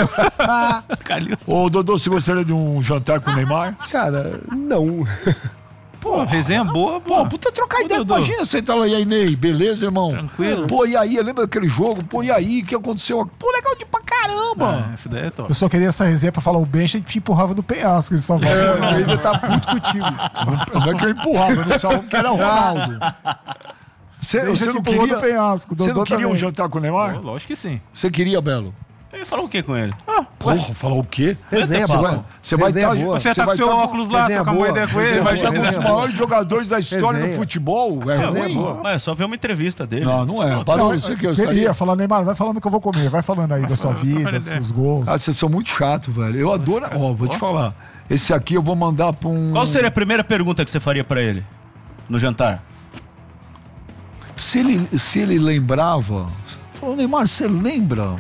Calil. Ô, Dodô, você gostaria de um jantar com o Neymar? Cara, não. Pô, resenha boa, Pô, puta, trocar Ô, ideia. Dodô. Imagina você tá lá, e aí, Ney, beleza, irmão? Tranquilo. Pô, e aí, lembra daquele jogo? Pô, e aí, o que aconteceu? Pô, legal de pra caramba. Essa daí é top. Eu só queria essa resenha pra falar o Benja e te empurrava do penhasco. Ele salvava. Às vezes eu tá puto contigo. Não é que eu empurrava, eu não sabia que era o Ronaldo. Você Benja te não empurrou queria, do penhasco. você não Dodô queria um também. jantar com o Neymar? Pô, lógico que sim. Você queria, Belo? Ele falou o que com ele? Porra, falar o quê? Resenha Você boa. vai, você vai Resenha estar, boa. Você tá com seu óculos lá, resenha trocar uma boa. ideia com ele. Você vai vai estar com um dos maiores jogadores da história do Resenha. futebol. É Resenha ruim? boa. Mas é só ver uma entrevista dele. Não, não é. Barulho, você que eu Queria falar, Neymar, vai falando que eu vou comer. Vai falando aí da sua vida, dos seus gols. Ah, vocês são muito chatos, velho. Eu adoro. Ó, vou te falar. Esse aqui eu vou mandar pra um. Qual seria a primeira pergunta que você faria pra ele no jantar? Se ele lembrava. Falou, Neymar, você lembra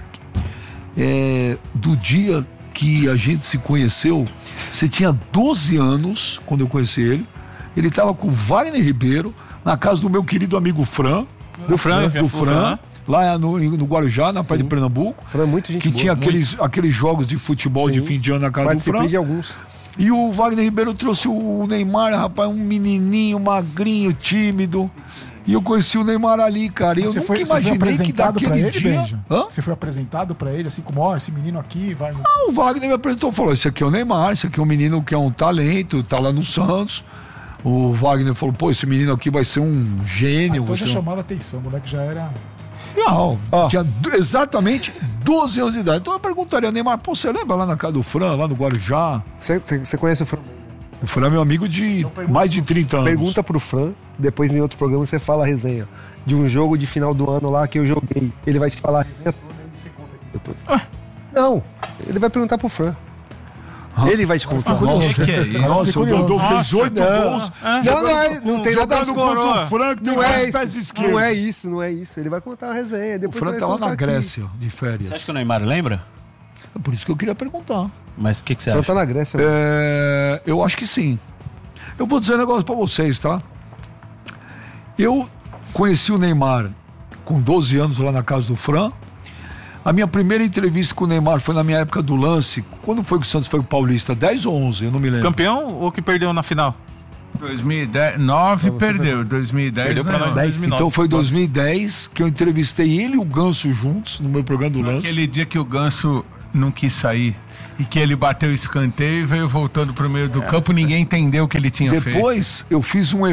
do dia que a gente se conheceu? Você tinha 12 anos quando eu conheci ele. Ele estava com o Wagner Ribeiro na casa do meu querido amigo Fran. Do Fran. Lá no Guarujá, na praia de Pernambuco. Fran, muito gente Que boa. tinha aqueles jogos de futebol de Sim. fim de ano na casa do Fran. Participei de alguns. E o Wagner Ribeiro trouxe o Neymar, rapaz, um menininho, magrinho, tímido. E eu conheci o Neymar ali, cara. E eu Você nunca foi imaginei que apresentado pra daquele ele, dia... Benja? Hã? Você foi apresentado pra ele, assim como, ó, esse menino aqui vai... Ah, o Wagner me apresentou, falou, esse aqui é o Neymar, esse aqui é um menino que é um talento, tá lá no Santos. O Wagner falou, pô, esse menino aqui vai ser um gênio. Então vai já ser um... chamava atenção, o moleque já era... Não, tinha exatamente 12 anos de idade. Então eu perguntaria, Neymar, pô, você lembra lá na casa do Fran, lá no Guarujá? Você conhece o Fran? O Fran é meu amigo de mais de 30 anos. Pergunta pro Fran, depois em outro programa você fala a resenha. De um jogo de final do ano lá que eu joguei. Ele vai te falar a resenha toda e você conta aqui depois. Não, ele vai perguntar pro Fran. Ele vai te contar. Nossa, que é isso? Nossa, o Dodô fez 8 gols. Não tem nada a ver Jogando contra o Fran, que tem Não é dois isso, pés esquerdos. não é isso. Ele vai contar a resenha. O Depois Fran você tá vai lá na soltar aqui. Grécia, de férias. Você acha que o Neymar lembra? É por isso que eu queria perguntar. Mas o que você O Fran acha? tá na Grécia. Eu acho que sim. Eu vou dizer um negócio pra vocês, tá? Eu conheci o Neymar com 12 anos lá na casa do Fran. A minha primeira entrevista com o Neymar foi na minha época do lance. Quando foi que o Santos foi o Paulista? 10 ou 11? Eu não me lembro. Campeão ou que perdeu na final? 2009 perdeu, 2010 perdeu pra nós. 2009. Então foi 2010 que eu entrevistei ele e o Ganso juntos no meu programa do lance. Aquele dia que o Ganso não quis sair e que ele bateu o escanteio e veio voltando pro meio do campo, ninguém entendeu o que ele tinha feito. Depois eu fiz um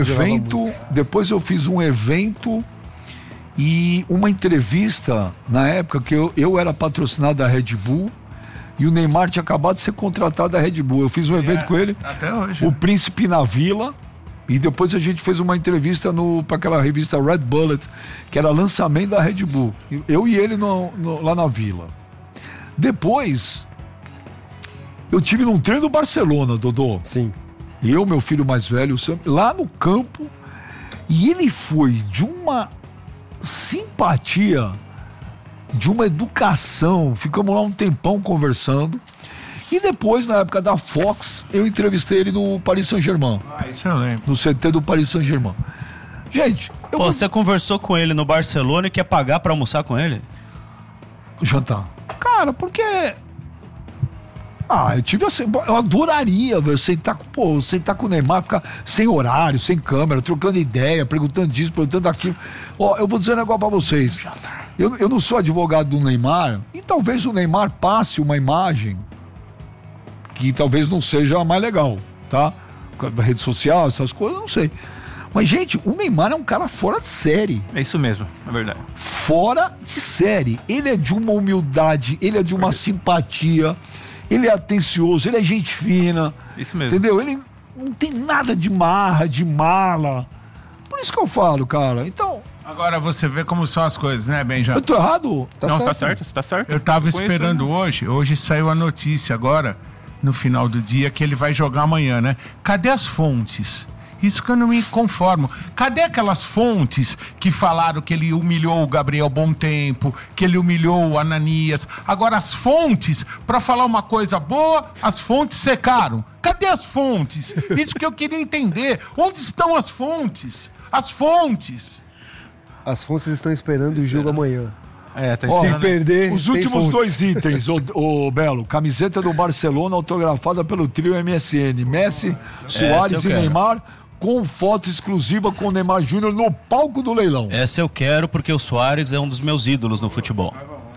evento e uma entrevista na época que eu era patrocinado da Red Bull e o Neymar tinha acabado de ser contratado da Red Bull. Eu fiz um evento com ele, até hoje. o Príncipe na Vila, e depois a gente fez uma entrevista para aquela revista Red Bullet, que era lançamento da Red Bull. Eu e ele lá na Vila. Depois, eu tive num treino do Barcelona, Dodô. Sim. Eu, meu filho mais velho, lá no campo, e ele foi de uma simpatia, de uma educação. Ficamos lá um tempão conversando. E depois, na época da Fox, eu entrevistei ele no Paris Saint-Germain. Isso eu lembro. No CT do Paris Saint-Germain. Gente, Você conversou com ele no Barcelona e quer pagar pra almoçar com ele? jantar. Cara, porque... eu tive assim, eu adoraria, velho, sentar com o Neymar, ficar sem horário, sem câmera, trocando ideia, perguntando disso, perguntando daquilo. Eu vou dizer um negócio pra vocês. Eu não sou advogado do Neymar, e talvez o Neymar passe uma imagem que talvez não seja a mais legal, tá? Rede social, essas coisas, eu não sei. Mas, gente, o Neymar é um cara fora de série. É isso mesmo, é verdade. Fora de série. Ele é de uma humildade, ele é de uma simpatia, ele é atencioso, ele é gente fina. Isso mesmo. Entendeu? Ele não tem nada de marra, de mala. Por isso que eu falo, cara. Então... Agora você vê como são as coisas, né, Benja? Eu tô errado? Não, tá certo, você tá certo. Eu tava Conheço, esperando né? hoje saiu a notícia agora, no final do dia, que ele vai jogar amanhã, né? Cadê as fontes? Isso que eu não me conformo. Cadê aquelas fontes que falaram que ele humilhou o Gabriel Bontempo, que ele humilhou o Ananias? Agora as fontes, pra falar uma coisa boa, as fontes secaram. Cadê as fontes? Isso que eu queria entender. Onde estão as fontes? As fontes! As fontes estão esperando o jogo amanhã. Tá Ó, Se ensinando. perder, Os tem últimos fontes. 2 itens, ô Belo. Camiseta do Barcelona autografada pelo trio MSN. Messi, Suárez eu e quero. Neymar, com foto exclusiva com o Neymar Júnior no palco do leilão. Essa eu quero porque o Suárez é um dos meus ídolos no futebol.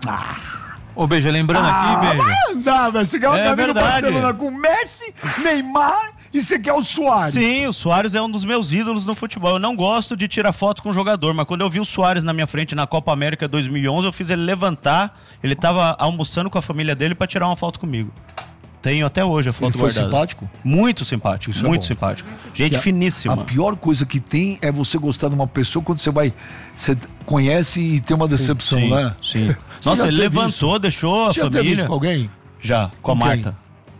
Ô, Beija, lembrando aqui, Beija. Vai andar, velho. Você quer uma É camisa do verdade. Barcelona com Messi, Neymar e você quer o Suárez. Sim, o Suárez é um dos meus ídolos no futebol. Eu não gosto de tirar foto com o jogador, mas quando eu vi o Suárez na minha frente na Copa América 2011, eu fiz ele levantar. Ele tava almoçando com a família dele pra tirar uma foto comigo. Tenho até hoje a foto Ele foi guardada. simpático? Muito simpático, Isso é muito bom. simpático. Gente E a finíssima. pior coisa que tem é você gostar de uma pessoa quando você conhece e tem uma decepção, Sim, né? sim. Você Nossa, já ele teve levantou, isso? deixou a Você já teve família. isso com alguém? Já, com a Com quem? Marta.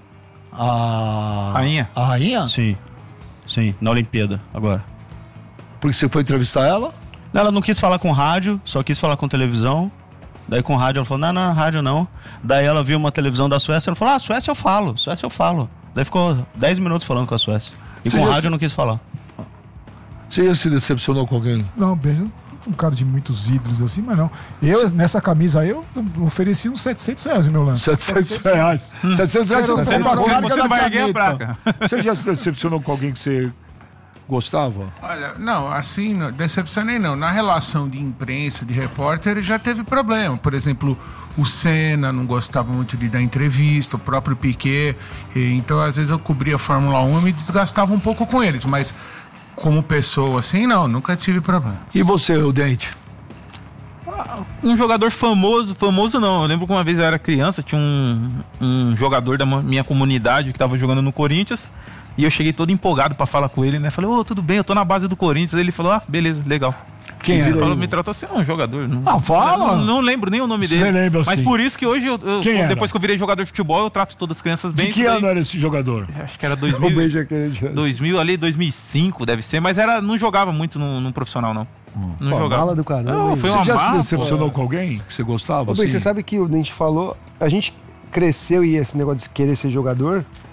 A Rainha? A rainha? Sim, sim, na Olimpíada, agora. Porque você foi entrevistar ela? Ela não quis falar com rádio, só quis falar com televisão. Daí com rádio ela falou, não, rádio não. Daí ela viu uma televisão da Suécia, ela falou, Suécia eu falo. Daí ficou 10 minutos falando com a Suécia. E Você com já rádio se- eu não quis falar. Você já se decepcionou com alguém? Não, bem, eu não sou um cara de muitos ídolos assim, mas não. Eu, nessa camisa aí, eu ofereci uns R$700 no meu lance. R$700. R$700 Você você não- não você carga não da vai erguer a caneta. Você já se decepcionou com alguém que você gostava? Olha, não, assim, decepcionei não. Na relação de imprensa, de repórter, já teve problema. Por exemplo, o Senna não gostava muito de dar entrevista, o próprio Piquet. Então, às vezes, eu cobria a Fórmula 1 e me desgastava um pouco com eles. Mas, como pessoa, assim, não, nunca tive problema. E você, o Dente? Um jogador famoso não. Eu lembro que uma vez eu era criança, tinha um jogador da minha comunidade que tava jogando no Corinthians. E eu cheguei todo empolgado pra falar com ele, né? Falei, tudo bem, eu tô na base do Corinthians. Ele falou, beleza, legal. Quem Ele era? falou, me tratou assim, um jogador. Fala! Não lembro nem o nome Você dele. lembra, Mas sim. por isso que hoje, Quem era? depois que eu virei jogador de futebol, eu trato todas as crianças bem. De que Isso daí- ano era esse jogador? Acho que era O 2000, Beija querendo. 2005 deve ser, mas não jogava muito no profissional, não. Não Pô, jogava. mala do caramba, Não, hein? foi Você uma já se mala, decepcionou pô. com alguém que você gostava? Ô, bem, assim? você sabe que o Dente falou, a gente cresceu e esse negócio de querer ser jogador,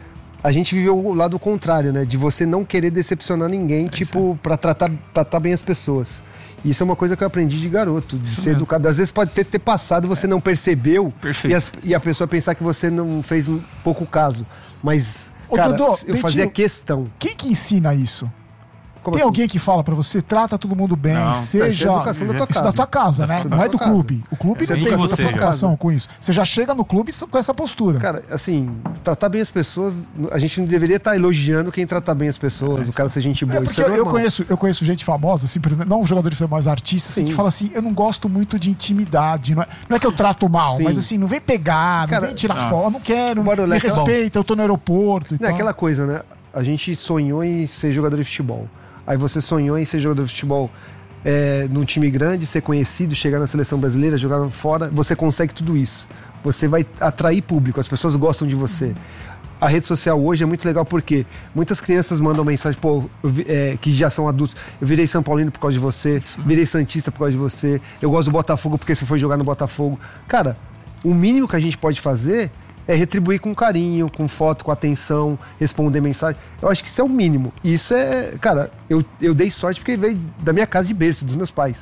a gente viveu o lado contrário, né? De você não querer decepcionar ninguém, pra tratar bem as pessoas. Isso é uma coisa que eu aprendi de garoto, de ser educado. Às vezes pode ter passado e você não percebeu. Perfeito. E a pessoa pensar que você não fez pouco caso. Mas, cara, Dodô, eu fazia questão. Quem que ensina isso? Como Tem assim? alguém que fala pra você, trata todo mundo bem, Não, seja... isso é educação da tua Isso casa. da tua casa, né? Isso Não da é do tua casa. clube. O clube Isso é não tem educação muita da tua preocupação casa. com isso. Você já chega no clube com essa postura. Cara, assim, tratar bem as pessoas, a gente não deveria estar elogiando quem trata bem as pessoas, o cara ser gente boa. É Isso porque é eu normal. conheço gente famosa, assim, não jogadores de futebol, mas artistas, assim, Sim. que fala assim, eu não gosto muito de intimidade. Não é que eu trato mal, Sim. mas assim, não vem pegar, não Cara, vem tirar foto, não quero, me Barulho, respeita, eu tô no aeroporto e Não, é tal. aquela coisa, né? A gente sonhou em ser jogador de futebol. Aí você sonhou em ser jogador de futebol num time grande, ser conhecido, chegar na seleção brasileira, jogar fora. Você consegue tudo isso. Você vai atrair público, as pessoas gostam de você. A rede social hoje é muito legal porque muitas crianças mandam mensagem, que já são adultos. Eu virei São Paulino por causa de você, virei Santista por causa de você, eu gosto do Botafogo porque você foi jogar no Botafogo. Cara, o mínimo que a gente pode fazer é retribuir com carinho, com foto, com atenção, responder mensagem. Eu acho que isso é o mínimo. E isso é... Cara, eu dei sorte porque veio da minha casa de berço, dos meus pais.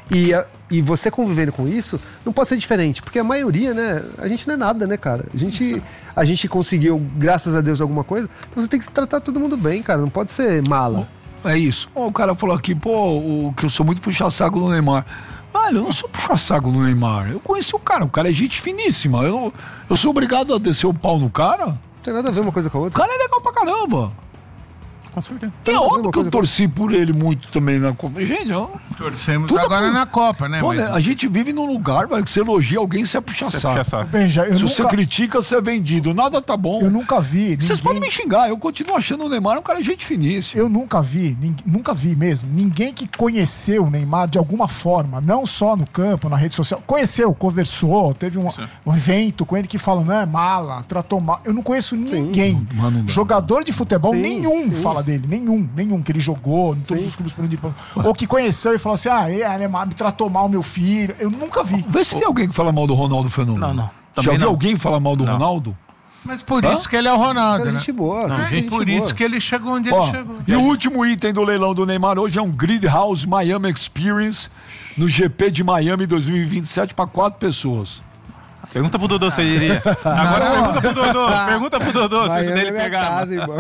E você convivendo com isso, não pode ser diferente. Porque a maioria, né? A gente não é nada, né, cara? A gente conseguiu, graças a Deus, alguma coisa. Então você tem que tratar todo mundo bem, cara. Não pode ser mala. É isso. O cara falou aqui, que eu sou muito puxa-saco do Neymar. Velho, eu não sou puxa-saco do Neymar. Eu conheci o cara é gente finíssima. Eu sou obrigado a descer o pau no cara? Não tem nada a ver uma coisa com a O outra. cara é legal pra caramba. Com certeza. É óbvio que eu torci por ele muito também na Copa. Gente, Torcemos Tudo agora por- na Copa, né? pô, Mas a gente vive num lugar, velho, que você elogia alguém, você é puxa-saco. Puxa-saco. Benja, Se você critica, você é vendido. Nada tá bom. eu nunca vi. Vocês podem me xingar, eu continuo achando o Neymar um cara gente finíssimo. Eu nunca vi mesmo, ninguém que conheceu o Neymar de alguma forma, não só no campo, na rede social, conheceu, conversou, teve um evento com ele que fala, não é mala, tratou mal. Eu não conheço ninguém. mas não dá. Jogador de futebol, Sim, nenhum fala dele, nenhum que ele jogou em todos os clubes por onde ele passou. Ou que conheceu e falou assim, Neymar me tratou mal meu filho. Eu nunca vi. Vê se tem alguém que fala mal do Ronaldo Fenômeno. Não. Já Também viu não. alguém falar mal do Não. Ronaldo? Mas por isso que ele é o Ronaldo, Cara, né? gente boa. Não, cara, E gente por boa. isso que ele chegou onde Ó, ele chegou. e o último item do leilão do Neymar hoje é um Grid House Miami Experience no GP de Miami 2027 para 4 pessoas. Pergunta pro Dodô se ele iria. Agora pergunta pro Dodô se Miami dele é minha pegava. casa, irmão.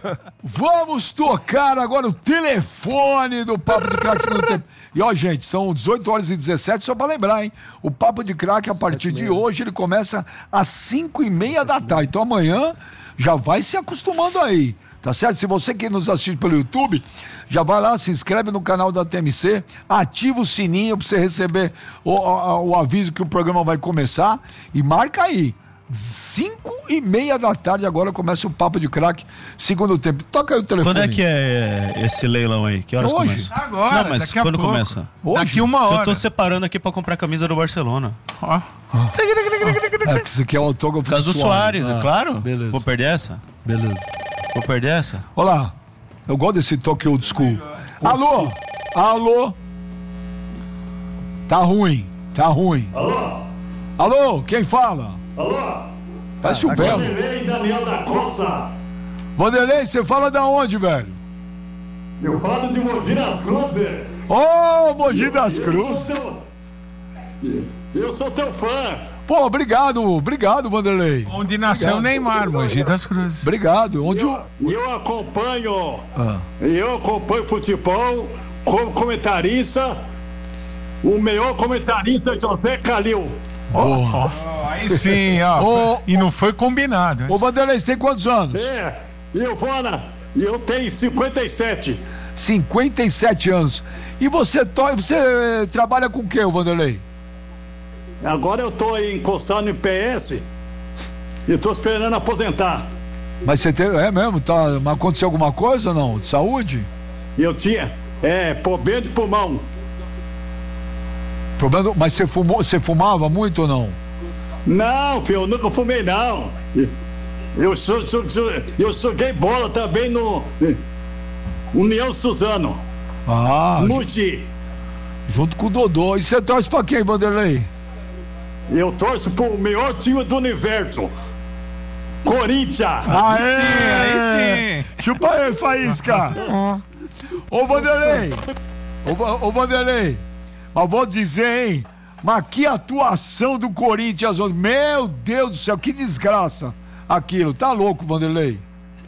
Vamos tocar agora o telefone do Papo de Craque segundo tempo. E ó, gente, são 18h17, só pra lembrar, hein? O Papo de Craque, a partir de hoje, ele começa às 5h30 da tarde. Então amanhã já vai se acostumando aí, tá certo? Se você que nos assiste pelo YouTube, já vai lá, se inscreve no canal da TMC, ativa o sininho pra você receber o aviso que o programa vai começar e marca aí. 5h30 da tarde agora começa o Papo de Craque, segundo tempo. Toca aí o telefone. Quando é que é esse leilão aí? Que horas Hoje. começa? Agora, Não, mas daqui a quando pouco. começa? Hoje? Daqui uma hora. Eu tô separando aqui pra comprar a camisa do Barcelona. Ó. É, porque você quer o autógrafo Por causa do Soares, é claro. Beleza. Vou perder essa? Beleza. Vou perder essa? Olá, eu gosto desse toque old school. Alô? Alô? Tá ruim. Alô, quem fala? Alô? Parece o Belo. Vanderlei Daniel da Costa. Vanderlei, você fala da onde, velho? Eu falo de Mogi das Cruzes. Ô, Mogi das Cruzes. Eu sou teu fã. Pô, obrigado, Vanderlei. Onde nasceu o Neymar, Mogi das Cruzes. Obrigado. Onde o... Eu acompanho futebol como comentarista. O melhor comentarista é José Calil. Porra. Aí sim, ó. E não foi combinado. Ô, Vanderlei, você tem quantos anos? Eu tenho 57. 57 anos. E você trabalha com o quê, Vanderlei? Agora eu tô encostado no PS e tô esperando aposentar. Mas você tem... É mesmo? Mas aconteceu alguma coisa ou não? De saúde? Eu tinha problema de pulmão. Problema... Mas você fumava muito ou não? Não, filho, eu nunca fumei, não. Eu joguei bola também no União Suzano. Ah, Mogi. junto com o Dodô. E você torce pra quem, Vanderlei? Eu torço pro melhor time do universo. Corinthians. Aê! Chupa aí, Faísca. Ô, Vanderlei. Ô, Vanderlei. Mas vou dizer, hein? Mas que atuação do Corinthians. Meu Deus do céu, que desgraça aquilo. Tá louco, Vanderlei?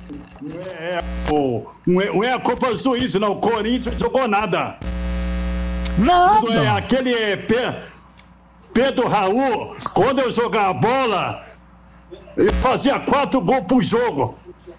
Não é a culpa do juiz, não. O Corinthians não jogou nada. Nada. Aquele Pedro Raul, quando eu jogava a bola, ele fazia 4 gols por jogo.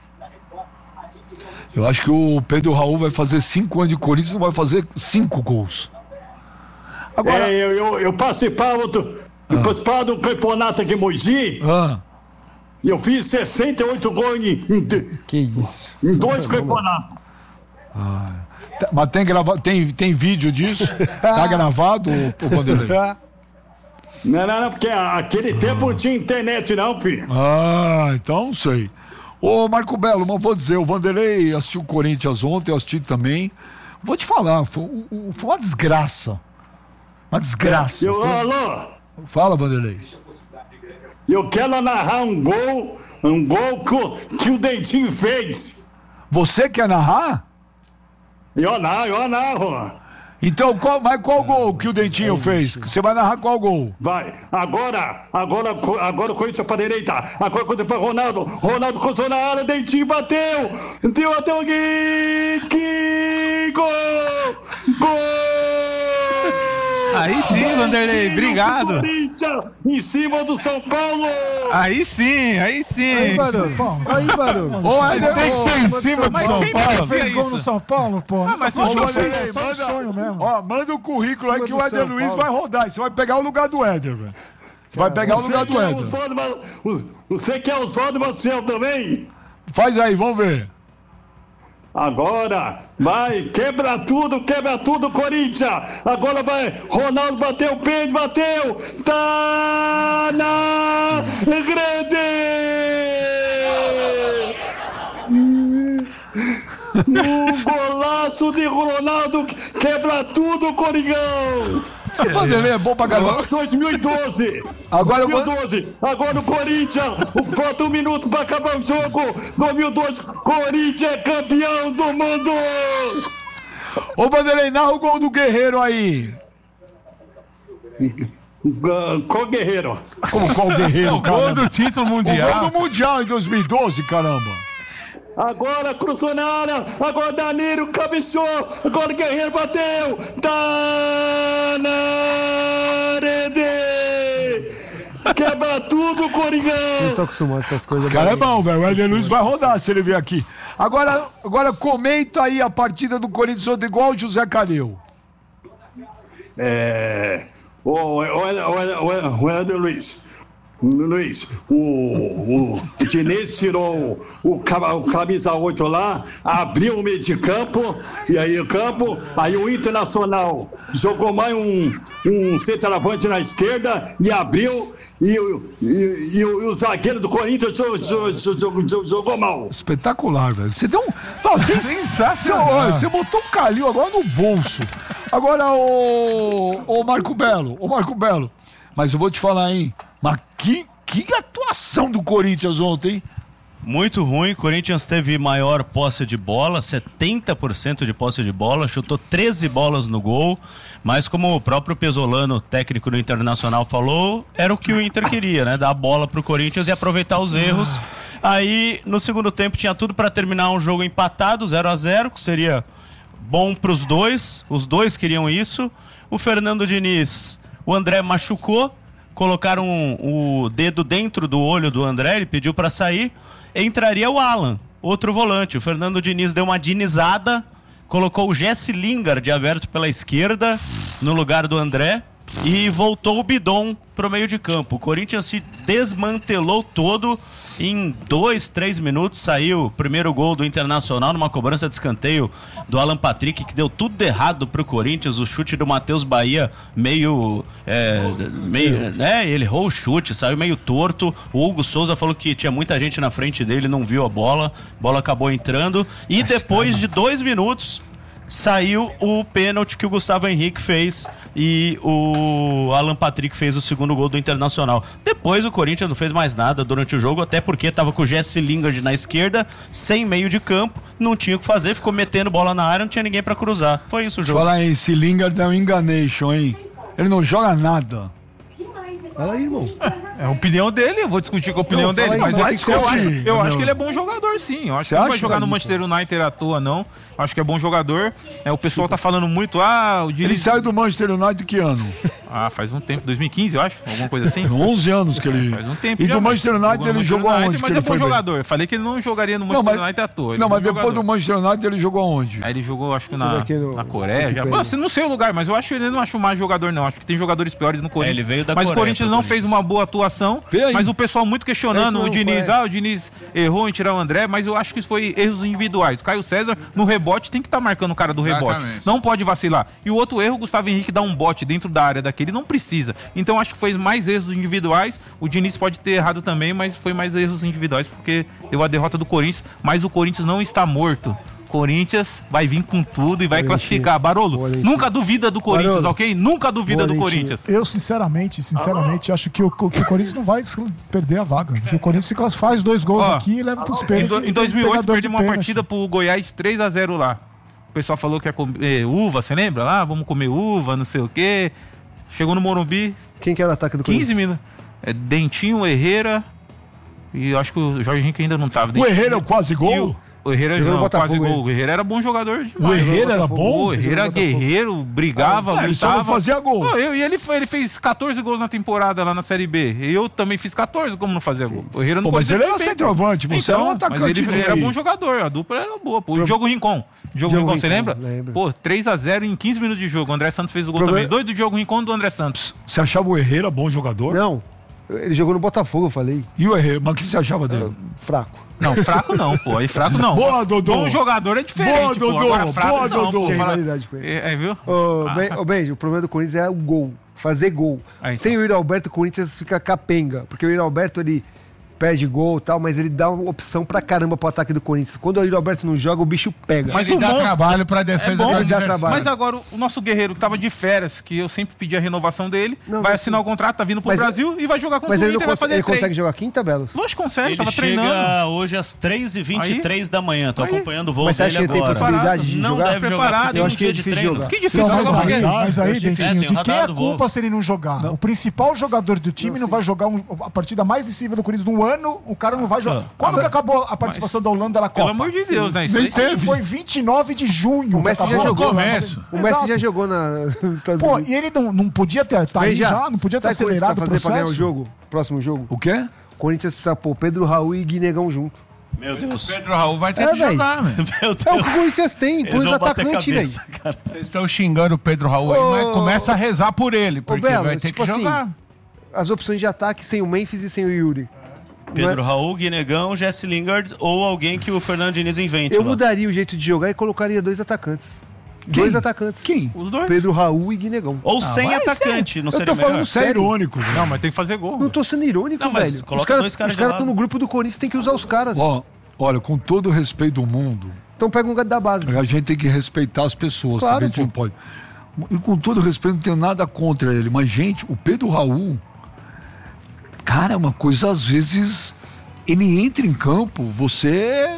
Eu acho que o Pedro Raul vai fazer 5 anos de Corinthians e não vai fazer 5 gols. Agora... eu participava do campeonato aqui em Mogi. E eu fiz 68 gols Que isso? em 2 campeonatos. Mas tem vídeo disso? Tá gravado, ô Vanderlei? Não, porque aquele tempo não tinha internet, não, filho. Então não sei. Ô, Marco Belo, mas vou dizer, o Vanderlei assistiu o Corinthians ontem, eu assisti também. Vou te falar, foi uma desgraça. Uma desgraça. Alô? Fala, Vanderlei. Eu quero narrar um gol que o Dentinho fez. Você quer narrar? Eu narro. Então, qual gol que o Dentinho fez? Você vai narrar qual gol? Vai, agora o Corinthians pra direita. Agora quando para Ronaldo cruzou na área, Dentinho bateu aqui. Que gol! Aí sim, Vanderlei, obrigado. Corinthians em cima do São Paulo. Aí sim. Aí, barulho. Tem que ser em cima do São Paulo. Fez gol no São Paulo, pô. Mas só manda, sonho mesmo. Manda o currículo aí que o Éder Luiz vai rodar. Você vai pegar o lugar do Éder, velho. Vai pegar o lugar do Éder. Você quer o sol do Marcel também? Faz aí, vamos ver. Agora vai, quebra tudo, Corinthians. Agora vai, Ronaldo bateu o pênalti, bateu. Tá na grande. Um golaço de Ronaldo, quebra tudo, Coringão. Esse Vanderlei é bom pra caramba. 2012. Agora o Corinthians, falta 1 minuto pra acabar o jogo. 2012, Corinthians é campeão do mundo. Ô, Vanderlei, narra o gol do Guerreiro aí. Qual Guerreiro? Como qual Guerreiro, cara? O gol do título mundial. O gol do Mundial em 2012, caramba. Agora cruzou na área, agora Danilo cabeceou, agora o Guerreiro bateu, tá na rede, quebra tudo, Coringão. Não tô acostumado a essas coisas. Esse cara é bom, velho, o Éder Luiz vai rodar se ele vier aqui. Agora comenta aí a partida do Corinthians ontem igual o José Calil. O Éder Luiz, o Diniz tirou o camisa 8 lá, abriu o meio de campo, e aí o Internacional jogou mais um centroavante na esquerda e abriu, e o zagueiro do Corinthians jogou mal. Espetacular, velho. Você deu um... Sensacional. Você botou um Calil agora no bolso. Agora, o Marco Belo, mas eu vou te falar, hein? Mas que atuação do Corinthians ontem, hein? Muito ruim, o Corinthians teve maior posse de bola, 70% de posse de bola, chutou 13 bolas no gol, mas como o próprio Pesolano, técnico do Internacional, falou, era o que o Inter queria, né? Dar a bola pro Corinthians e aproveitar os erros. Aí, no segundo tempo, tinha tudo para terminar um jogo empatado, 0-0, que seria bom pros dois, os dois queriam isso. O Fernando Diniz, o André machucou, colocaram o dedo dentro do olho do André, ele pediu para sair, entraria o Alan, outro volante. O Fernando Diniz deu uma dinizada, colocou o Jesse Lingard aberto pela esquerda no lugar do André e voltou o Bidon pro meio de campo. O Corinthians se desmantelou todo. Em 2-3 minutos saiu o primeiro gol do Internacional numa cobrança de escanteio do Alan Patrick, que deu tudo errado pro Corinthians. O chute do Matheus Bahia ele errou o chute, saiu meio torto. O Hugo Souza falou que tinha muita gente na frente dele, não viu a bola acabou entrando, e depois de 2 minutos saiu o pênalti que o Gustavo Henrique fez e o Alan Patrick fez o segundo gol do Internacional. Depois o Corinthians não fez mais nada durante o jogo, até porque estava com o Jesse Lingard na esquerda, sem meio de campo, não tinha o que fazer, ficou metendo bola na área, não tinha ninguém pra cruzar. Foi isso o jogo. Falar em esse Lingard é um enganation, hein? Ele não joga nada. Fala aí, irmão. É a opinião dele, eu vou discutir com a opinião dele. aí, Mas vai eu acho que ele é bom jogador, sim. Eu acho que ele não vai jogar no Manchester United à toa, não. Acho que é bom jogador. O pessoal tá falando muito, o Ele Diniz... saiu do Manchester United que ano? Faz um tempo, 2015, eu acho, alguma coisa assim. 11 anos que ele... Faz um tempo. E do Manchester United ele jogou aonde? Mas é bom jogador. Eu falei que ele não jogaria no Manchester United à toa. Não, mas depois do Manchester United ele jogou aonde? Aí ele jogou, acho que na Coreia. Não sei o lugar, mas eu acho que ele não acho mais jogador, não. Acho que tem jogadores piores no Corinthians. Ele veio da Mas Coreia, o Corinthians não fez uma boa atuação. Mas o pessoal muito questionando o Diniz. O Diniz errou em tirar o André, mas eu acho que isso foi erros individuais. O Caio César, no rebote, tem que estar marcando o cara do rebote. Não pode vacilar. E o outro erro, o Gustavo Henrique dá um bote dentro da área daquele. Não precisa. Então acho que foi mais erros individuais. O Diniz pode ter errado também, mas foi mais erros individuais porque deu a derrota do Corinthians. Mas o Corinthians não está morto. Corinthians vai vir com tudo e vai classificar. Barolo, nunca duvida do Corinthians, Barolo. Ok? Nunca duvida do Corinthians. Eu, sinceramente, acho que o Corinthians não vai perder a vaga. O Corinthians faz 2 gols aqui e leva pros pênaltis. Em 2008, perdemos uma partida pro Goiás 3-0 lá. O pessoal falou que ia comer uva, você lembra lá? Vamos comer uva, não sei o quê. Chegou no Morumbi. Quem que era o ataque do Corinthians? 15 minutos. Dentinho, Herrera. E eu acho que o Jorge Henrique ainda não tava. O Herrera é o quase gol? O Herrera jogou quase gol. O Herrera era bom jogador demais. O Herrera era bom? O Herrera guerreiro, brigava, ele só não fazia gol. Ele fez 14 gols na temporada lá na Série B. E eu também fiz 14, como não fazia gol. O Herrera não mas ele era centroavante, você era um atacante. Mas ele era bom jogador, a dupla era boa. O Diogo Rincon. Diogo Rincon, você lembra? Lembro. 3-0 em 15 minutos de jogo. O André Santos fez o gol também. 2 do Diogo Rincon e do André Santos. Você achava o Herrera bom jogador? Não. Ele jogou no Botafogo, eu falei. E o Herrera? Mas o que você achava dele? Fraco. Não, fraco não, pô. Aí fraco não. Boa, Dodô. Bom jogador é diferente, boa, Dodô. Agora fraco boa, não, Dodô. Tinha rivalidade com ele. Viu? Ô, Benji, o problema do Corinthians é o gol. Fazer gol. Então. Sem o Yuri Alberto, o Corinthians fica capenga. Porque o Yuri Alberto, ele perde gol e tal, mas ele dá uma opção pra caramba pro ataque do Corinthians. Quando o Yuri Alberto não joga, o bicho pega. Mas ele dá trabalho pra defesa do adversário. Mas agora o nosso guerreiro que tava de férias, que eu sempre pedi a renovação dele, vai assinar o contrato, tá vindo pro Brasil e vai jogar contra o Inter. Mas ele consegue jogar quinta, Belos? Lógico que consegue, ele tava chega treinando. Hoje às 3h23 da manhã. Tô acompanhando o voo mas você acha dele que ele agora. tem possibilidade de não jogar? Deve jogar. Eu acho que é difícil de jogar. Que difícil jogar. Mas aí, Dentinho, de quem é a do culpa se ele não jogar? O principal jogador do time não vai jogar a partida mais decisiva do Corinthians no ano, o cara não vai jogar. Quando que acabou a participação da Holanda na Copa? Pelo amor de Deus, né? Nem teve. Foi 29 de junho. O Messi já jogou. O Messi já jogou nos Estados Unidos. E ele não podia ter aí já? Não podia ter acelerado o processo? Pra ganhar o jogo? Próximo jogo? O quê? O Corinthians precisa pôr Pedro Raul e Guinegão junto. Meu Deus. O Pedro Raul vai ter que jogar, velho. Meu Deus. É o que o Corinthians tem, põe os atacantes, velho. Vocês estão xingando o Pedro Raul aí, mas começa a rezar por ele, porque Belo, vai ter que jogar. As opções de ataque sem o Memphis e sem o Yuri. Pedro Raul, Guinegão, Jesse Lingard ou alguém que o Fernando Diniz invente. Eu mudaria o jeito de jogar e colocaria 2 atacantes. Quem? 2 atacantes. Quem? Os dois. Pedro Raul e Guinegão. Ou sem atacante, não Eu seria tô falando melhor? sério. Irônico, velho. Não, mas tem que fazer gol. Não tô sendo irônico, Não, mas velho. coloca dois caras os de caras lado. estão no grupo do Corinthians, tem que usar os caras. Olha, com todo o respeito do mundo, Então pega um gato da base. a gente tem que respeitar as pessoas. Claro, Também a gente não pode. E com todo o respeito, não tenho nada contra ele. Mas, gente, o Pedro Raul, cara, é uma coisa, às vezes, ele entra em campo, você...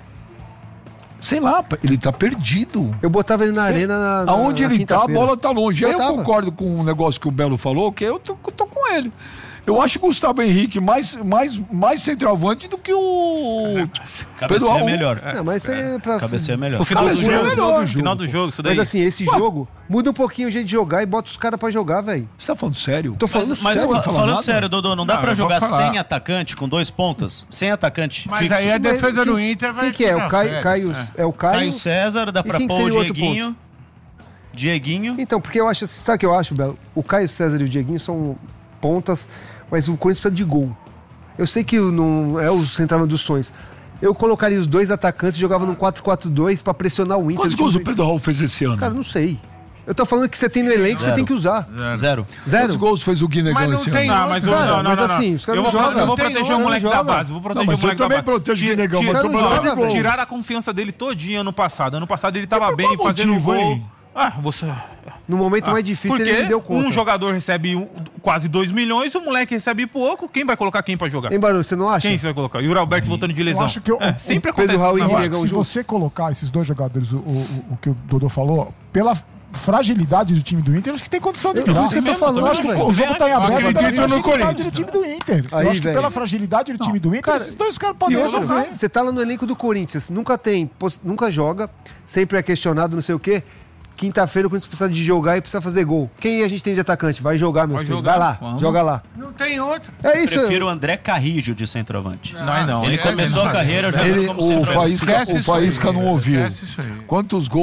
Sei lá, ele tá perdido. Eu botava ele na arena na Aonde na ele tá, a quinta-feira. bola tá longe. Aí eu Botava. concordo com o negócio que o Belo falou, que eu tô com ele. Eu acho o Gustavo Henrique mais centroavante do que o Pedro Cabeceia é Raul. melhor. Não, mas isso é pra... Cabeceia é melhor. O final do Cabeceia é jogo. melhor. Final do jogo, isso daí. Mas assim, esse jogo muda um pouquinho o jeito de jogar e bota os caras pra jogar, velho. Você tá falando sério? Tô falando Mas sério. não falar falando nada? sério, Dodô, não dá Não, pra eu vou jogar falar. sem atacante, com 2 pontas? Sem atacante Mas fixo. aí a defesa Quem- do Inter vai Quem que é? tirar O Caio, férias, é o Caio? Caio César, dá E pra quem pôr seria o o outro Dieguinho. Dieguinho. Então, porque eu acho assim, sabe o que eu acho, Belo? O Caio César e o Dieguinho são pontas, mas o Corinthians precisa de gol. Eu sei que não é o central dos sonhos. Eu colocaria os 2 atacantes e jogava num 4-4-2 pra pressionar o Inter. Quantos gols o Pedro Raul fez esse ano? Cara, não sei. Eu tô falando que você tem no elenco, você tem que usar. 0. Quantos Zero. gols fez o Guinegão Mas não esse tem ano? Não, mas, Cara, mas assim, os caras eu não vou, jogam. eu vou Não tem proteger gol, o moleque não da joga. base. Vou proteger Não, mas o moleque eu também da base. protejo o Guinegão, mas tô mandando gol. Tiraram a confiança dele todinho ano passado. Ano passado ele tava por bem qual fazendo motivo, gol. hein? Você... No momento mais difícil, Porque ele deu conta. um jogador recebe quase 2 milhões, o moleque recebe pouco. Quem vai colocar quem pra jogar? Hein, Barulho, você não acha? Quem você vai colocar? E o Alberto voltando de lesão. Eu acho que sempre o Pedro acontece. Raul na e Eu bola. acho que se você colocar esses dois jogadores, o que o Dodô falou, pela fragilidade do time do Inter, acho que tem condição de virar. Isso que eu tô falando, Eu acho que velho. o jogo tá em aberto pela Acredito no fragilidade Corinthians. do time do Inter. Aí, Eu acho que velho. pela fragilidade do time do Inter, cara, esses dois caras podem E outra, resolver. você tá lá no elenco do Corinthians, nunca joga, sempre é questionado, não sei o quê. Quinta-feira o Corinthians precisa de jogar e precisa fazer gol. Quem a gente tem de atacante? Vai jogar, meu Vai filho. jogar, Vai lá, vamos. joga lá. Não tem outro. É isso. Prefiro o André Carrijo de centroavante. Não. Ele começou a carreira jogando como O centroavante. Faísca não ouviu. Esquece isso aí. Quantos gols